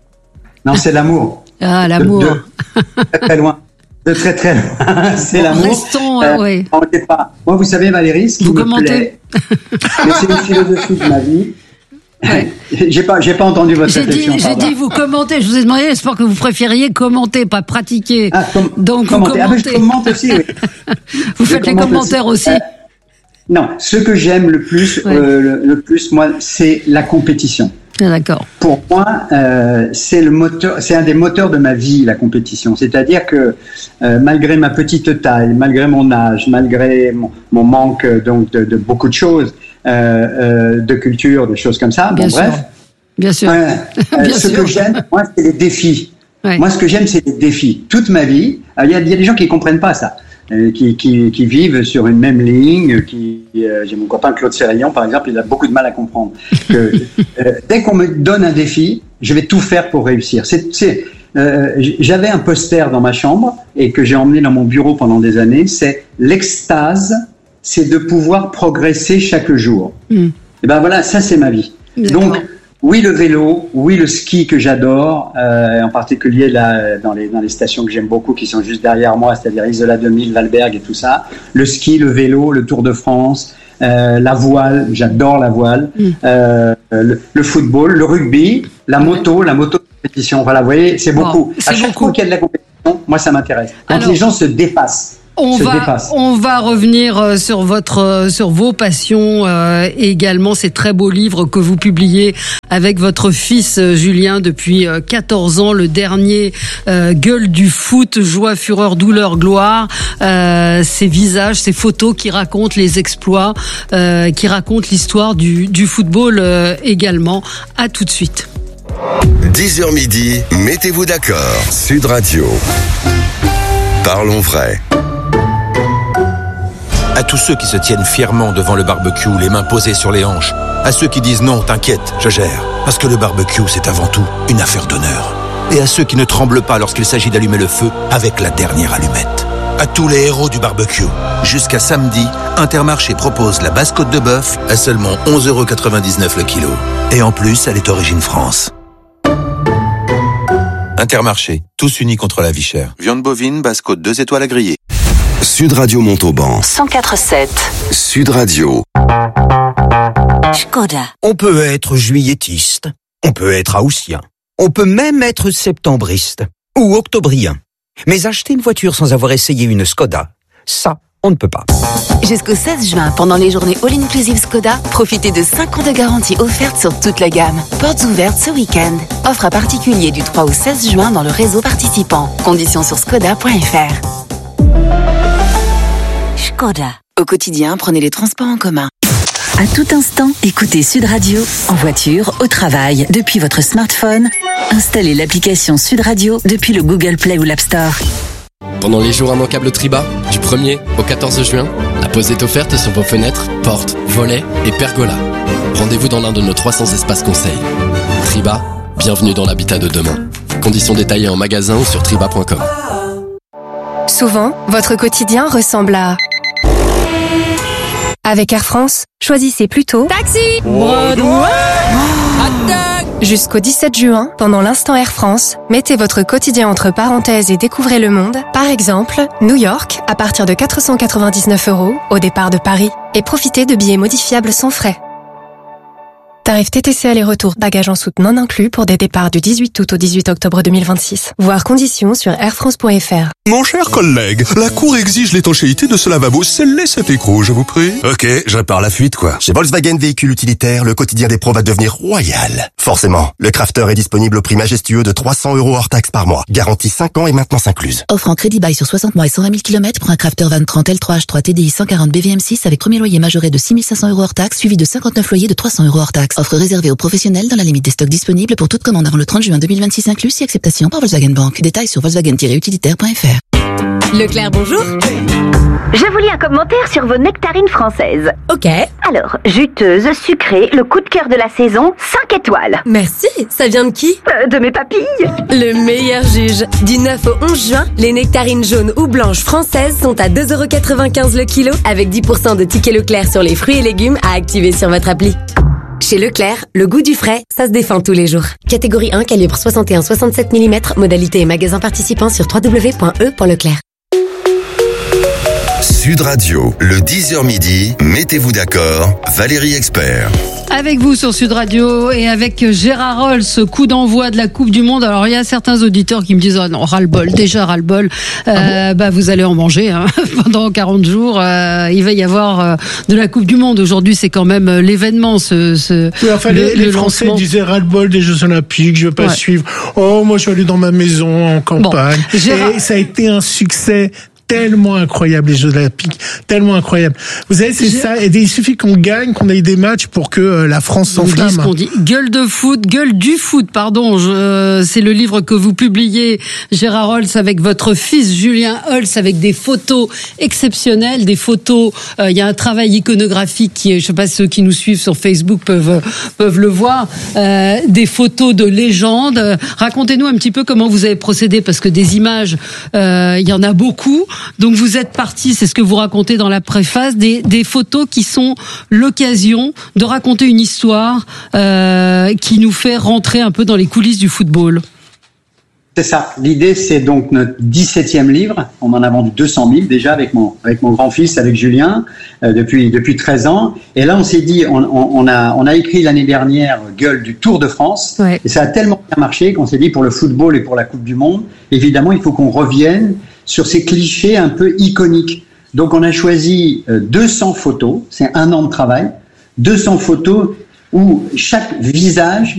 Non, c'est l'amour. Ah, l'amour. De, de, très très loin. De très très loin. C'est bon, l'amour. Restons, euh, oui. Pas. Moi, vous savez, Valérie, ce qui vous me commentez. plaît, mais c'est une philosophie de ma vie. Ouais. J'ai pas, j'ai pas entendu votre j'ai réflexion. Dit, j'ai dit vous commentez. Je vous ai demandé, j'espère que vous préfériez commenter, pas pratiquer. Ah, com- Donc commenter. vous commentez. Ah, je commente aussi. Oui. vous je faites les commentaires aussi. aussi. Euh, non, ce que j'aime le plus, ouais. euh, le, le plus, moi, c'est la compétition. Ah, d'accord. Pour moi, euh, c'est le moteur, c'est un des moteurs de ma vie, la compétition. C'est-à-dire que euh, malgré ma petite taille, malgré mon âge, malgré mon, mon manque donc de, de beaucoup de choses, euh, euh, de culture, de choses comme ça. Bien bon, sûr. bref. Bien sûr. Euh, Bien ce sûr. que j'aime, moi, c'est les défis. Ouais. Moi, ce que j'aime, c'est les défis. Toute ma vie, il y, y a des gens qui comprennent pas ça. Qui, qui, qui vivent sur une même ligne. Qui, euh, j'ai mon copain Claude Sérillon, par exemple, il a beaucoup de mal à comprendre que euh, dès qu'on me donne un défi, je vais tout faire pour réussir. C'est, c'est, euh, j'avais un poster dans ma chambre et que j'ai emmené dans mon bureau pendant des années. C'est l'extase, c'est de pouvoir progresser chaque jour. Mm. Et ben voilà, ça c'est ma vie. D'accord. Donc oui, le vélo, oui, le ski que j'adore, euh, en particulier là, dans les, dans les stations que j'aime beaucoup, qui sont juste derrière moi, c'est-à-dire Isola deux mille, Valberg et tout ça. Le ski, le vélo, le Tour de France, euh, la voile, j'adore la voile, mm. euh, le, le football, le rugby, la moto, la moto de compétition. Voilà, vous voyez, c'est beaucoup. Bon, c'est à chaque beaucoup. fois qu'il y a de la compétition, moi ça m'intéresse. Quand Alors, les gens se dépassent. On va, on va revenir sur votre, sur vos passions euh, et également ces très beaux livres que vous publiez avec votre fils Julien depuis quatorze ans. Le dernier, euh, Gueule du foot, joie, fureur, douleur, gloire. Euh, ces visages, ces photos qui racontent les exploits, euh, qui racontent l'histoire du, du football euh, également. À tout de suite. dix heures midi, mettez-vous d'accord. Sud Radio. Parlons vrai. À tous ceux qui se tiennent fièrement devant le barbecue, les mains posées sur les hanches. À ceux qui disent non, t'inquiète, je gère. Parce que le barbecue, c'est avant tout une affaire d'honneur. Et à ceux qui ne tremblent pas lorsqu'il s'agit d'allumer le feu avec la dernière allumette. À tous les héros du barbecue. Jusqu'à samedi, Intermarché propose la basse côte de bœuf à seulement onze euros quatre-vingt-dix-neuf le kilo. Et en plus, elle est origine France. Intermarché, tous unis contre la vie chère. Viande bovine, basse côte deux étoiles à griller. Sud Radio Montauban. cent quatre virgule sept. Sud Radio. Škoda. On peut être juillettiste, on peut être haussien, on peut même être septembriste ou octobrien. Mais acheter une voiture sans avoir essayé une Skoda, ça, on ne peut pas. Jusqu'au seize juin, pendant les journées All-Inclusive Skoda, profitez de cinq ans de garantie offerte sur toute la gamme. Portes ouvertes ce week-end. Offre à particulier du trois au seize juin dans le réseau participant. Conditions sur skoda point f r. Škoda. Au quotidien, prenez les transports en commun. À tout instant, écoutez Sud Radio, en voiture, au travail, depuis votre smartphone. Installez l'application Sud Radio depuis le Google Play ou l'App Store. Pendant les jours immanquables Triba, du premier au quatorze juin, la pause est offerte sur vos fenêtres, portes, volets et pergolas. Rendez-vous dans l'un de nos trois cents espaces conseils. Triba, bienvenue dans l'habitat de demain. Conditions détaillées en magasin ou sur triba point com. Souvent, votre quotidien ressemble à... Avec Air France, choisissez plutôt Taxi Broadway. Jusqu'au dix-sept juin, pendant l'instant Air France, mettez votre quotidien entre parenthèses et découvrez le monde. Par exemple, New York, à partir de quatre cent quatre-vingt-dix-neuf euros au départ de Paris. Et profitez de billets modifiables sans frais. Tarif T T C aller-retour, bagages en soute non inclus pour des départs du dix-huit août au dix-huit octobre deux mille vingt-six. Voir conditions sur air france point f r. Mon cher collègue, la Cour exige l'étanchéité de ce lavabo. Scellez cet écrou, je vous prie. Ok, je répare la fuite, quoi. Chez Volkswagen Véhicules Utilitaires, le quotidien des pros va devenir royal. Forcément, le Crafter est disponible au prix majestueux de trois cents euros hors taxe par mois. Garantie cinq ans et maintenance incluse. Offre en crédit bail sur soixante mois et cent vingt mille kilomètres pour un Crafter van trente L trois H trois T D I cent quarante B V M six avec premier loyer majoré de six mille cinq cents euros hors taxe, suivi de cinquante-neuf loyers de trois cents euros hors taxe. Offre réservée aux professionnels dans la limite des stocks disponibles pour toute commande avant le trente juin deux mille vingt-six inclus, si acceptation par Volkswagen Bank. Détails sur volkswagen tiret utilitaire point f r. Leclerc, bonjour. Je vous lis un commentaire sur vos nectarines françaises. Ok. Alors, juteuse, sucrée, le coup de cœur de la saison, cinq étoiles. Merci. Ça vient de qui? euh, De mes papilles. Le meilleur juge. Du neuf au onze juin, les nectarines jaunes ou blanches françaises sont à deux euros quatre-vingt-quinze le kilo avec dix pour cent de tickets Leclerc sur les fruits et légumes à activer sur votre appli. Chez Leclerc, le goût du frais, ça se défend tous les jours. Catégorie un, calibre soixante et un virgule soixante-sept millimètres, modalité et magasin participant sur w w w point e point leclerc. Sud Radio, le dix heures midi, mettez-vous d'accord, Valérie Expert. Avec vous sur Sud Radio et avec Gérard Rolls, ce coup d'envoi de la Coupe du Monde. Alors il y a certains auditeurs qui me disent oh non, ras-le-bol, déjà ras-le-bol. Euh, ah bon bah vous allez en manger hein, pendant quarante jours. Euh, il va y avoir euh, de la Coupe du Monde. Aujourd'hui, c'est quand même l'événement. Ce, ce oui, enfin, le, les, les Français lancement. disaient ras-le-bol des Jeux Olympiques. Je veux pas ouais. suivre. Oh, moi je vais aller dans ma maison en campagne. Bon, Gérard... Et ça a été un succès. Tellement incroyable les Jeux Olympiques, tellement incroyable. Vous savez, c'est Je... ça. Et il suffit qu'on gagne, qu'on ait des matchs pour que euh, la France s'enflamme. Ce qu'on dit, gueule de foot, gueule du foot, pardon. Je, euh, c'est le livre que vous publiez, Gérard Holtz, avec votre fils Julien Holtz, avec des photos exceptionnelles, des photos. Il euh, y a un travail iconographique qui, je sais pas, ceux qui nous suivent sur Facebook peuvent peuvent le voir. Euh, des photos de légendes. Racontez-nous un petit peu comment vous avez procédé, parce que des images, il euh, y en a beaucoup. Donc vous êtes parti, c'est ce que vous racontez dans la préface, des, des photos qui sont l'occasion de raconter une histoire euh, qui nous fait rentrer un peu dans les coulisses du football. C'est ça. L'idée, c'est donc notre dix-septième livre. On en a vendu deux cent mille déjà avec mon avec mon grand-fils, avec Julien, euh, depuis depuis treize ans. Et là, on s'est dit, on, on, on a on a écrit l'année dernière Gueule du Tour de France, ouais. Et ça a tellement bien marché qu'on s'est dit pour le football et pour la Coupe du Monde, évidemment, il faut qu'on revienne sur ces clichés un peu iconiques. Donc, on a choisi deux cents photos. C'est un an de travail. deux cents photos où chaque visage